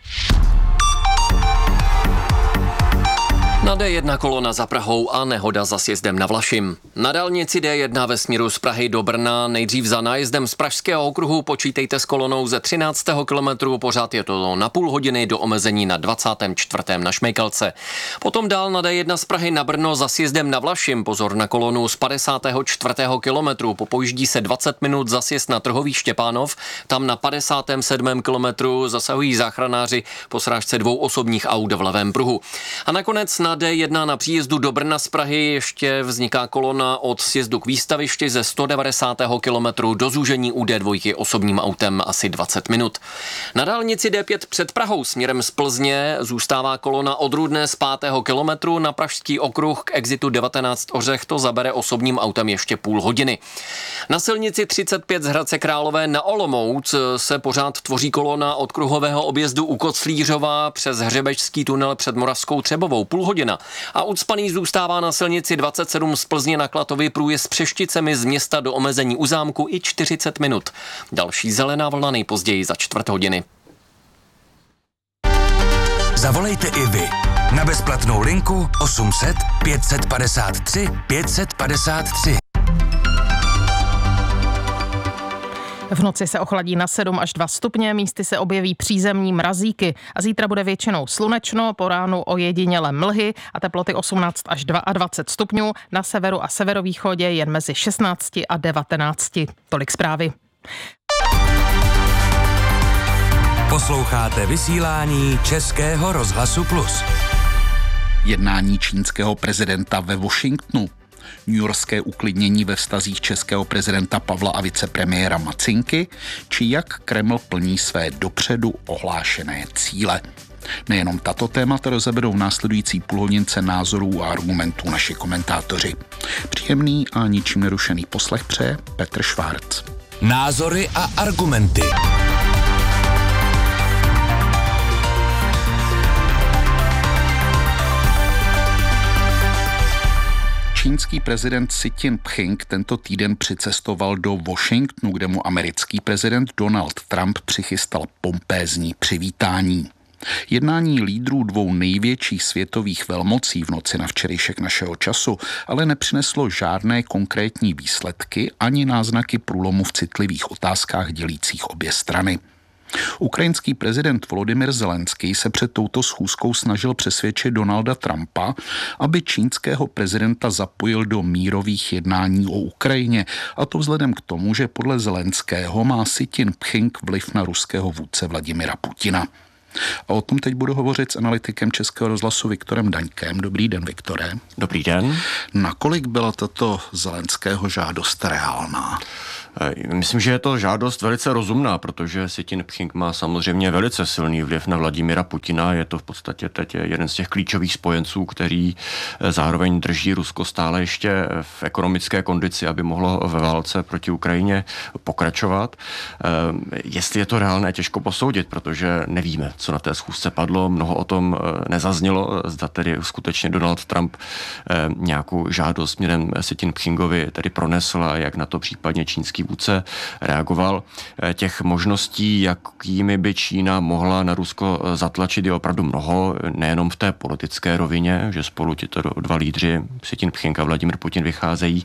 Na D jedna kolona za Prahou a nehoda za sjezdem na Vlašim. Na dálnici D jedna ve směru z Prahy do Brna nejdřív za nájezdem z Pražského okruhu počítejte s kolonou ze třináctého kilometru, pořád je to na půl hodiny do omezení na dvacátém čtvrtém na Šmejkalce. Potom dál na D jedna z Prahy na Brno za sjezdem na Vlašim, pozor na kolonu z padesátého čtvrtého kilometru, popojíždí se dvacet minut za sjezd na Trhový Štěpánov, tam na padesátém sedmém kilometru zasahují záchranáři po srážce dvou osobních aut v levém pruhu. A nakonec na D jedna na příjezdu do Brna z Prahy ještě vzniká kolona od sjezdu k výstavišti ze sto devadesátého kilometru do zúžení u D dva osobním autem asi dvacet minut. Na dálnici D pět před Prahou směrem z Plzně zůstává kolona od Rudné z pátého kilometru na Pražský okruh k exitu devatenáct Ořech, to zabere osobním autem ještě půl hodiny. Na silnici třicet pět z Hradce Králové na Olomouc se pořád tvoří kolona od kruhového objezdu u Koclířova přes Hřebečský tunel před Moravskou Třebovou, půl hodina. A ucpaný zůstává na silnici dvacet sedm z Plzně na Klatovy průjezd s Přešticemi z města do omezení u zámku i čtyřicet minut. Další zelená vlna nejpozději za čtvrt hodiny. Zavolejte i vy na bezplatnou linku osm set pět set padesát tři pět set padesát tři. V noci se ochladí na sedm až dva stupně, místy se objeví přízemní mrazíky a zítra bude většinou slunečno, po ránu ojediněle mlhy a teploty osmnáct až dvacet dva stupňů, na severu a severovýchodě jen mezi šestnáct a devatenáct. Tolik zprávy. Posloucháte vysílání Českého rozhlasu Plus. Jednání čínského prezidenta ve Washingtonu. Newyorské uklidnění ve vztazích českého prezidenta Pavla a vicepremiéra Macinky, či jak Kreml plní své dopředu ohlášené cíle. Nejenom tato témata rozeberou v následující půlhodince názorů a argumentů naši komentátoři. Příjemný a ničím nerušený poslech přeje Petr Švárc. Názory a argumenty. Čínský prezident Xi Jinping tento týden přicestoval do Washingtonu, kde mu americký prezident Donald Trump přichystal pompézní přivítání. Jednání lídrů dvou největších světových velmocí v noci na včerejšek našeho času ale nepřineslo žádné konkrétní výsledky ani náznaky průlomu v citlivých otázkách dělících obě strany. Ukrajinský prezident Volodymyr Zelenský se před touto schůzkou snažil přesvědčit Donalda Trumpa, aby čínského prezidenta zapojil do mírových jednání o Ukrajině, a to vzhledem k tomu, že podle Zelenského má Si Ťin-pching vliv na ruského vůdce Vladimira Putina. A o tom teď budu hovořit s analytikem Českého rozhlasu Viktorem Daňkem. Dobrý den, Viktore. Dobrý den. Nakolik byla tato Zelenského žádost reálná? Myslím, že je to žádost velice rozumná, protože Si Ťin-pching má samozřejmě velice silný vliv na Vladimira Putina. Je to v podstatě teď jeden z těch klíčových spojenců, který zároveň drží Rusko stále ještě v ekonomické kondici, aby mohlo ve válce proti Ukrajině pokračovat. Jestli je to reálné, těžko posoudit, protože nevíme, co na té schůzce padlo. Mnoho o tom nezaznělo. Zda tedy skutečně Donald Trump nějakou žádost směrem Si Ťin-pchingovi tedy pronesl a jak na to případně čínský vůdce reagoval. Těch možností, jakými by Čína mohla na Rusko zatlačit, je opravdu mnoho, nejenom v té politické rovině, že spolu tito dva lídři, Si Ťin-pching a Vladimir Putin, vycházejí,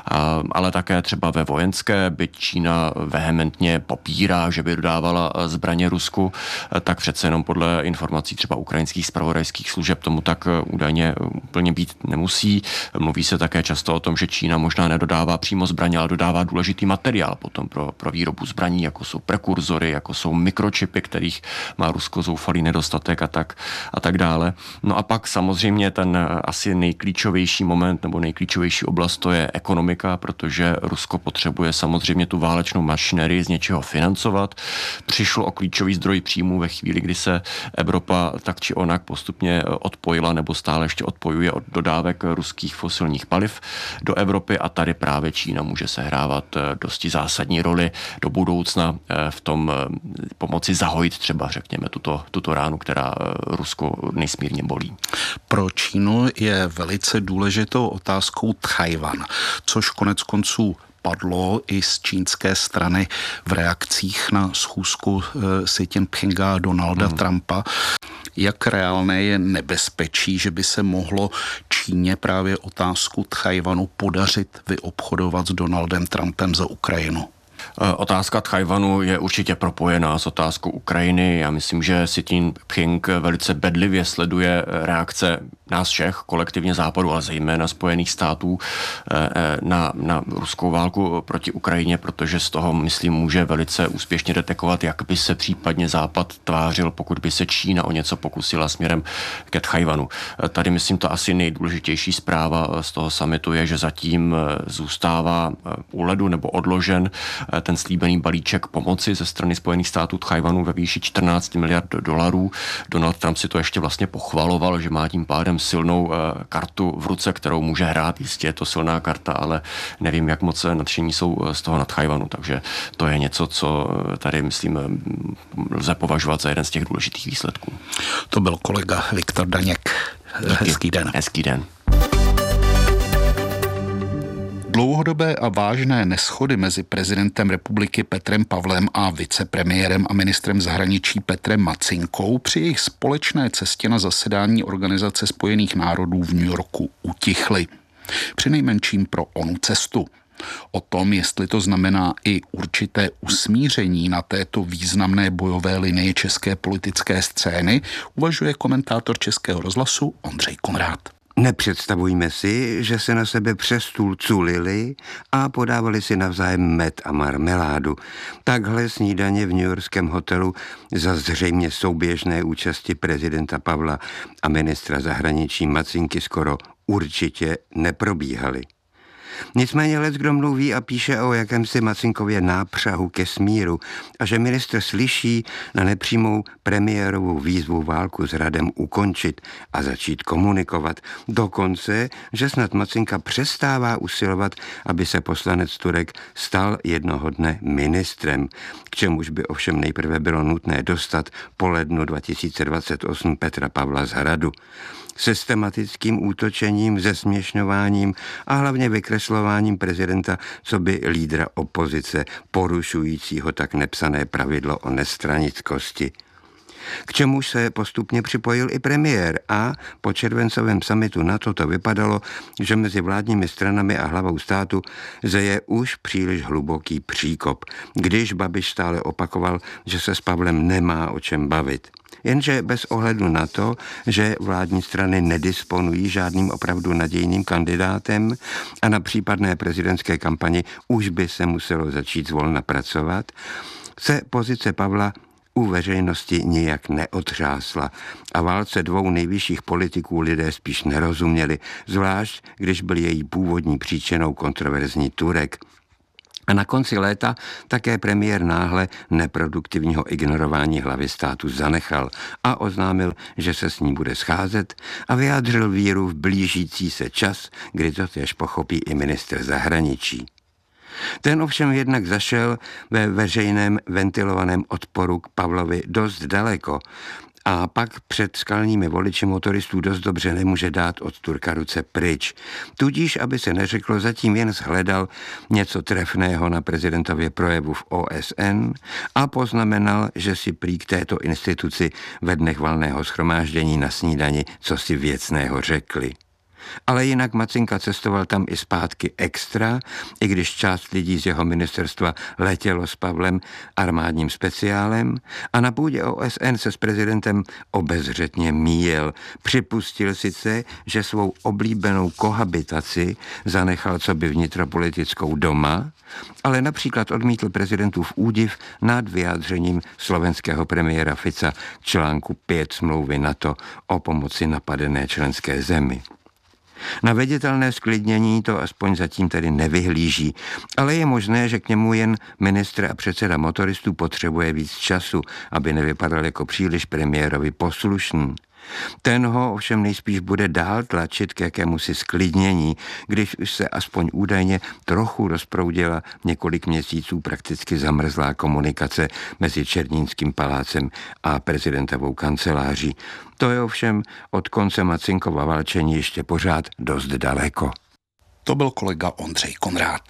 ale také třeba ve vojenské, byť Čína vehementně popírá, že by dodávala zbraně Rusku, tak přece jenom podle informací třeba ukrajinských zpravodajských služeb tomu tak údajně úplně být nemusí. Mluví se také často o tom, že Čína možná nedodává přímo zbraně, ale dodává důležitý materiál potom pro, pro výrobu zbraní, jako jsou prekurzory, jako jsou mikročipy, kterých má Rusko zoufalý nedostatek a tak, a tak dále. No a pak samozřejmě ten asi nejklíčovější moment nebo nejklíčovější oblast, to je ekonomika, protože Rusko potřebuje samozřejmě tu válečnou mašinerii z něčeho financovat. Přišlo o klíčový zdroj příjmů ve chvíli, kdy se Evropa tak či onak postupně odpojila nebo stále ještě odpojuje od dodávek ruských fosilních paliv do Evropy, a tady právě Čína může sehrávat dosti zásadní roli do budoucna v tom pomoci zahojit třeba, řekněme, tuto, tuto ránu, která Rusko nesmírně bolí. Pro Čínu je velice důležitou otázkou Tchaj-wan, což konec konců padlo i z čínské strany v reakcích na schůzku Si Ťin-pchinga a Donalda hmm. Trumpa. Jak reálné je nebezpečí, že by se mohlo Číně právě otázku Tchaj-wanu podařit vyobchodovat s Donaldem Trumpem za Ukrajinu? Otázka Tchaj-wanu je určitě propojená s otázkou Ukrajiny. Já myslím, že Si Ťin-pching velice bedlivě sleduje reakce nás všech, kolektivně Západu, ale zejména Spojených států na, na ruskou válku proti Ukrajině, protože z toho, myslím, může velice úspěšně detekovat, jak by se případně Západ tvářil, pokud by se Čína o něco pokusila směrem ke Tchaj-wanu. Tady, myslím, to asi nejdůležitější zpráva z toho summitu je, že zatím zůstává u ledu nebo odložen ten slíbený balíček pomoci ze strany Spojených států Tchaj-wanu ve výši čtrnáct miliard dolarů. Donald Trump si to ještě vlastně pochvaloval, že má tím pádem silnou kartu v ruce, kterou může hrát. Jistě je to silná karta, ale nevím, jak moc nadšení jsou z toho na Tchaj-wanu, takže to je něco, co tady, myslím, lze považovat za jeden z těch důležitých výsledků. To byl kolega Viktor Daněk. Hezký den. Hezký den. Dlouhodobé a vážné neschody mezi prezidentem republiky Petrem Pavlem a vicepremiérem a ministrem zahraničí Petrem Macinkou při jejich společné cestě na zasedání Organizace spojených národů v New Yorku utichly. Přinejmenším pro onu cestu. O tom, jestli to znamená i určité usmíření na této významné bojové linii české politické scény, uvažuje komentátor Českého rozhlasu Ondřej Konrád. Nepředstavujme si, že se na sebe přes stůl culili a podávali si navzájem med a marmeládu. Takhle snídaně v newyorském hotelu za zřejmě souběžné účasti prezidenta Pavla a ministra zahraničí Macinky skoro určitě neprobíhaly. Nicméně leckdo mluví a píše o jakémsi Macinkově nápřahu ke smíru a že ministr slyší na nepřímou premiérovou výzvu válku s Radem ukončit a začít komunikovat. Dokonce, že snad Macinka přestává usilovat, aby se poslanec Turek stal jednoho dne ministrem, k čemuž by ovšem nejprve bylo nutné dostat po lednu dva tisíce dvacet osm Petra Pavla z Hradu. Systematickým útočením, zesměšňováním a hlavně vykreslováním prezidenta coby lídra opozice, porušujícího tak nepsané pravidlo o nestranickosti. K čemuž se postupně připojil i premiér a po červencovém summitu NATO to vypadalo, že mezi vládními stranami a hlavou státu zeje už příliš hluboký příkop, když Babiš stále opakoval, že se s Pavlem nemá o čem bavit. Jenže bez ohledu na to, že vládní strany nedisponují žádným opravdu nadějným kandidátem a na případné prezidentské kampani už by se muselo začít zvolna pracovat, se pozice Pavla u veřejnosti nijak neotřásla a válce dvou nejvyšších politiků lidé spíš nerozuměli, zvlášť když byl její původní příčinou kontroverzní Turek. A na konci léta také premiér náhle neproduktivního ignorování hlavy státu zanechal a oznámil, že se s ní bude scházet a vyjádřil víru v blížící se čas, kdy to též pochopí i ministr zahraničí. Ten ovšem jednak zašel ve veřejném ventilovaném odporu k Pavlovi dost daleko a pak před skalními voliči motoristů dost dobře nemůže dát od Turka ruce pryč. Tudíž, aby se neřeklo, zatím jen shledal něco trefného na prezidentově projevu v O S N a poznamenal, že si prý k této instituci ve dnech valného shromáždění na snídani co si věcného řekli. Ale jinak Macinka cestoval tam i zpátky extra, i když část lidí z jeho ministerstva letělo s Pavlem armádním speciálem a na půdě O S N se s prezidentem obezřetně míjel. Připustil sice, že svou oblíbenou kohabitaci zanechal coby vnitropolitickou doma, ale například odmítl prezidentův údiv nad vyjádřením slovenského premiéra Fica k článku pět smlouvy NATO o pomoci napadené členské zemi. Na viditelné sklidnění to aspoň zatím tedy nevyhlíží, ale je možné, že k němu jen ministr a předseda motoristů potřebuje víc času, aby nevypadal jako příliš premiérovi poslušný. Ten ho ovšem nejspíš bude dál tlačit k jakémusi sklidnění, když už se aspoň údajně trochu rozproudila několik měsíců prakticky zamrzlá komunikace mezi Černínským palácem a prezidentovou kanceláří. To je ovšem od konce Macinkova válčení ještě pořád dost daleko. To byl kolega Ondřej Konrád.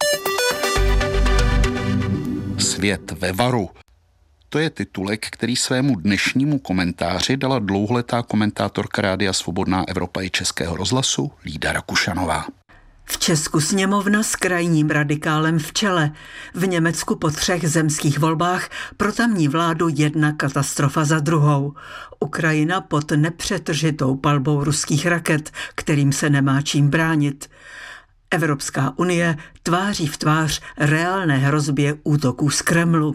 Svět ve varu. To je titulek, který svému dnešnímu komentáři dala dlouholetá komentátorka Rádia Svobodná Evropa i Českého rozhlasu Lída Rakušanová. V Česku sněmovna s krajním radikálem v čele. V Německu po třech zemských volbách pro tamní vládu jedna katastrofa za druhou. Ukrajina pod nepřetržitou palbou ruských raket, kterým se nemá čím bránit. Evropská unie tváří v tvář reálné hrozbě útoků z Kremlu.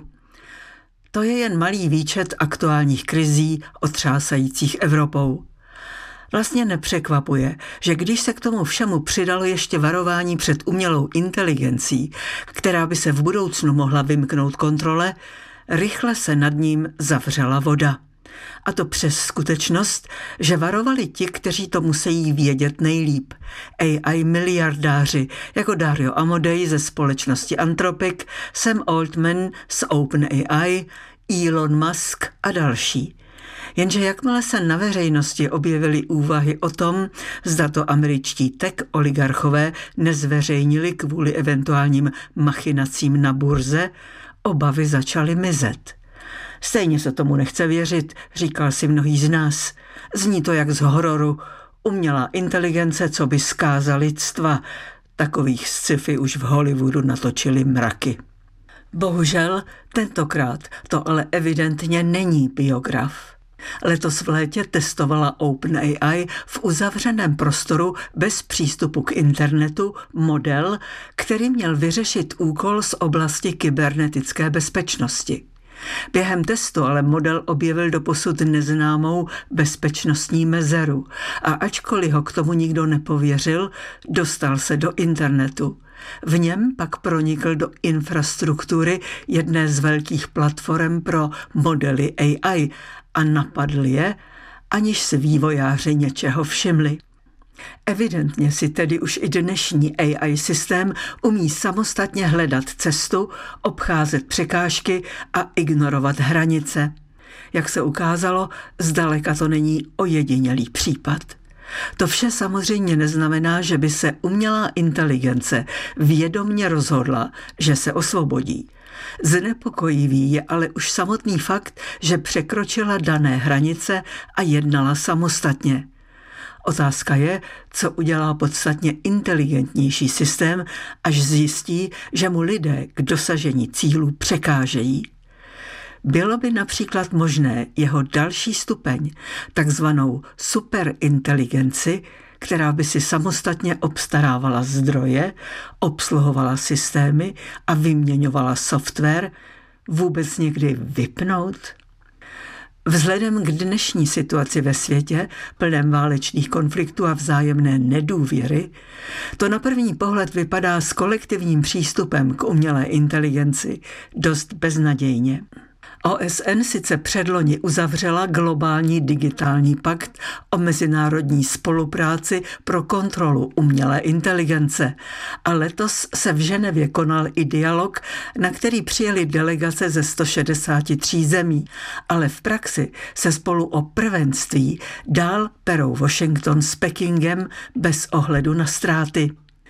To je jen malý výčet aktuálních krizí otřásajících Evropou. Vlastně nepřekvapuje, že když se k tomu všemu přidalo ještě varování před umělou inteligencí, která by se v budoucnu mohla vymknout kontrole, rychle se nad ním zavřela voda. A to přes skutečnost, že varovali ti, kteří to musí vědět nejlíp. A I miliardáři, jako Dario Amodei ze společnosti Anthropic, Sam Altman z OpenAI, Elon Musk a další. Jenže jakmile se na veřejnosti objevily úvahy o tom, zda to američtí tech oligarchové nezveřejnili kvůli eventuálním machinacím na burze, obavy začaly mizet. Stejně se tomu nechce věřit, říkal si mnohý z nás. Zní to jak z hororu. Umělá inteligence, co by zkáza lidstva. Takových sci-fi už v Hollywoodu natočili mraky. Bohužel, tentokrát to ale evidentně není biograf. Letos v létě testovala OpenAI v uzavřeném prostoru bez přístupu k internetu model, který měl vyřešit úkol z oblasti kybernetické bezpečnosti. Během testu ale model objevil doposud neznámou bezpečnostní mezeru a ačkoliv ho k tomu nikdo nepověřil, dostal se do internetu. V něm pak pronikl do infrastruktury jedné z velkých platform pro modely A I a napadl je, aniž si vývojáři něčeho všimli. Evidentně si tedy už i dnešní A I systém umí samostatně hledat cestu, obcházet překážky a ignorovat hranice. Jak se ukázalo, zdaleka to není ojedinělý případ. To vše samozřejmě neznamená, že by se umělá inteligence vědomně rozhodla, že se osvobodí. Znepokojivý je ale už samotný fakt, že překročila dané hranice a jednala samostatně. Otázka je, co udělá podstatně inteligentnější systém, až zjistí, že mu lidé k dosažení cílů překážejí. Bylo by například možné jeho další stupeň, takzvanou superinteligenci, která by si samostatně obstarávala zdroje, obsluhovala systémy a vyměňovala software, vůbec někdy vypnout? Vzhledem k dnešní situaci ve světě, plném válečných konfliktů a vzájemné nedůvěry, to na první pohled vypadá s kolektivním přístupem k umělé inteligenci dost beznadějně. O S N sice předloni uzavřela globální digitální pakt o mezinárodní spolupráci pro kontrolu umělé inteligence a letos se v Ženevě konal i dialog, na který přijeli delegace ze sto šedesáti tří zemí, ale v praxi se spolu o prvenství dál perou Washington s Pekingem bez ohledu na ztráty.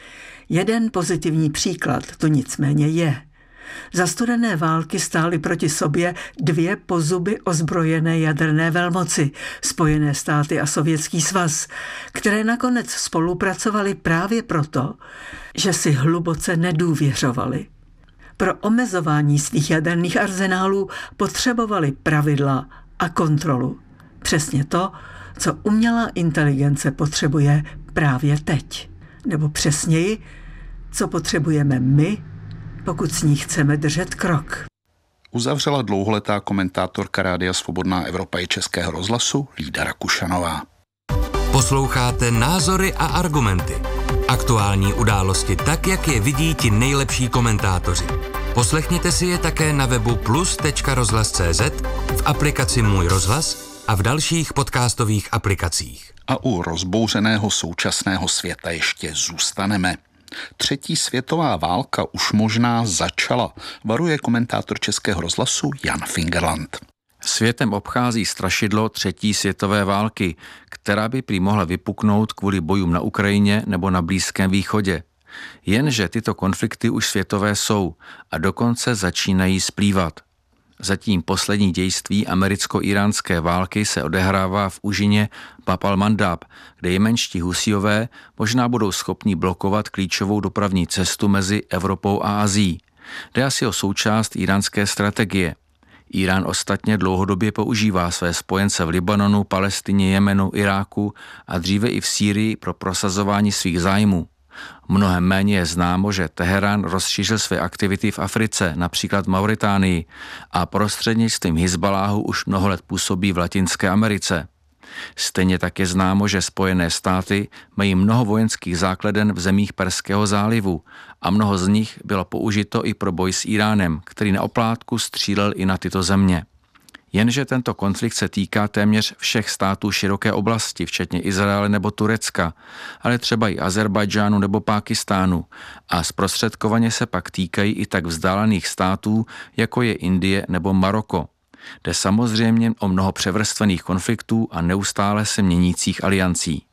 Jeden pozitivní příklad to nicméně je. Za studené války stály proti sobě dvě pozuby ozbrojené jaderné velmoci, Spojené státy a Sovětský svaz, které nakonec spolupracovaly právě proto, že si hluboce nedůvěřovaly. Pro omezování svých jaderných arzenálů potřebovali pravidla a kontrolu. Přesně to, co umělá inteligence potřebuje právě teď. Nebo přesněji, co potřebujeme my, pokud s ní chceme držet krok. Uzavřela dlouholetá komentátorka Rádia Svobodná Evropa i Českého rozhlasu Lída Rakušanová. Posloucháte Názory a argumenty. Aktuální události tak, jak je vidí ti nejlepší komentátoři. Poslechněte si je také na webu plus tečka rozhlas tečka cé zet, v aplikaci Můj rozhlas a v dalších podcastových aplikacích. A u rozbouřeného současného světa ještě zůstaneme. Třetí světová válka už možná začala, varuje komentátor Českého rozhlasu Jan Fingerland. Světem obchází strašidlo třetí světové války, která by prý mohla vypuknout kvůli bojům na Ukrajině nebo na Blízkém východě. Jenže tyto konflikty už světové jsou a dokonce začínají splývat. Zatím poslední dějství americko-iránské války se odehrává v úžině Bab al-Mandab, kde jemenští Husíové možná budou schopni blokovat klíčovou dopravní cestu mezi Evropou a Asií. Jde asi o součást iránské strategie. Irán ostatně dlouhodobě používá své spojence v Libanonu, Palestině, Jemenu, Iráku a dříve i v Sýrii pro prosazování svých zájmů. Mnohem méně je známo, že Teherán rozšířil své aktivity v Africe, například v Mauritánii, a prostřednictvím Hizbaláhu už mnoho let působí v Latinské Americe. Stejně tak je známo, že Spojené státy mají mnoho vojenských základen v zemích Perského zálivu a mnoho z nich bylo použito i pro boj s Iránem, který na oplátku střílel i na tyto země. Jenže tento konflikt se týká téměř všech států široké oblasti, včetně Izraele nebo Turecka, ale třeba i Azerbajdžánu nebo Pákistánu a zprostředkovaně se pak týkají i tak vzdálených států, jako je Indie nebo Maroko. Jde samozřejmě o mnoho převrstvených konfliktů a neustále se měnících aliancí.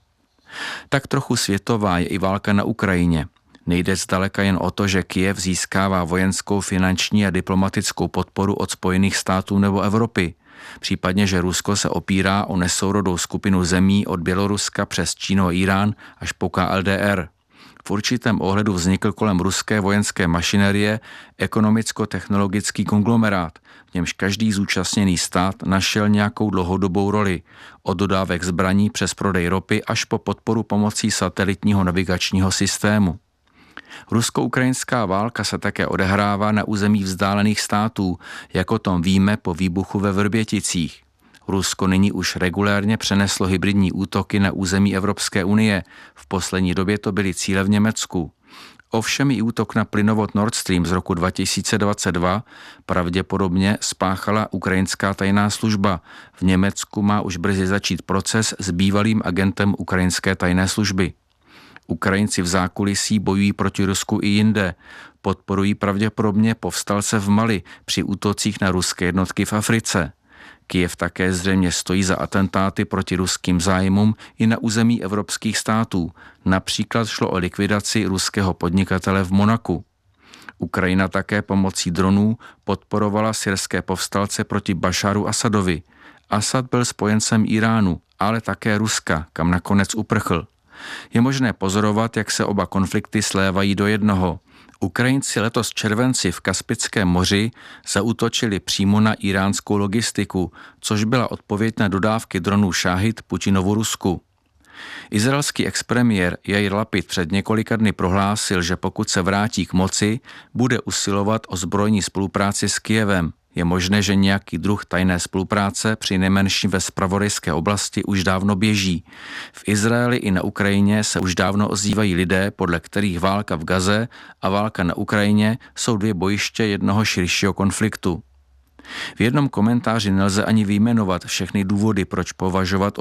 Tak trochu světová je i válka na Ukrajině. Nejde zdaleka jen o to, že Kyjev získává vojenskou, finanční a diplomatickou podporu od Spojených států nebo Evropy. Případně, že Rusko se opírá o nesourodou skupinu zemí od Běloruska přes Čínu a Irán až po K L D R. V určitém ohledu vznikl kolem ruské vojenské mašinerie ekonomicko-technologický konglomerát, v němž každý zúčastněný stát našel nějakou dlouhodobou roli, od dodávek zbraní přes prodej ropy až po podporu pomocí satelitního navigačního systému. Rusko-ukrajinská válka se také odehrává na území vzdálených států, jako tom víme po výbuchu ve Vrběticích. Rusko nyní už regulérně přeneslo hybridní útoky na území Evropské unie, v poslední době to byly cíle v Německu. Ovšem i útok na plynovod Nord Stream z roku dva tisíce dvacet dva pravděpodobně spáchala ukrajinská tajná služba. V Německu má už brzy začít proces s bývalým agentem ukrajinské tajné služby. Ukrajinci v zákulisí bojují proti Rusku i jinde. Podporují pravděpodobně povstalce v Mali při útocích na ruské jednotky v Africe. Kyjev také zřejmě stojí za atentáty proti ruským zájmům i na území evropských států. Například šlo o likvidaci ruského podnikatele v Monaku. Ukrajina také pomocí dronů podporovala syrské povstalce proti Bašaru Asadovi. Asad byl spojencem Iránu, ale také Ruska, kam nakonec uprchl. Je možné pozorovat, jak se oba konflikty slévají do jednoho. Ukrajinci letos v červenci v Kaspickém moři zaútočili přímo na iránskou logistiku, což byla odpověď na dodávky dronů Šáhid Putinovu Rusku. Izraelský expremiér Jair Lapid před několika dny prohlásil, že pokud se vrátí k moci, bude usilovat o zbrojní spolupráci s Kyjevem. Je možné, že nějaký druh tajné spolupráce při nejmenším ve zpravodajské oblasti už dávno běží. V Izraeli i na Ukrajině se už dávno ozývají lidé, podle kterých válka v Gaze a válka na Ukrajině jsou dvě bojiště jednoho širšího konfliktu. V jednom komentáři nelze ani vyjmenovat všechny důvody, proč považovat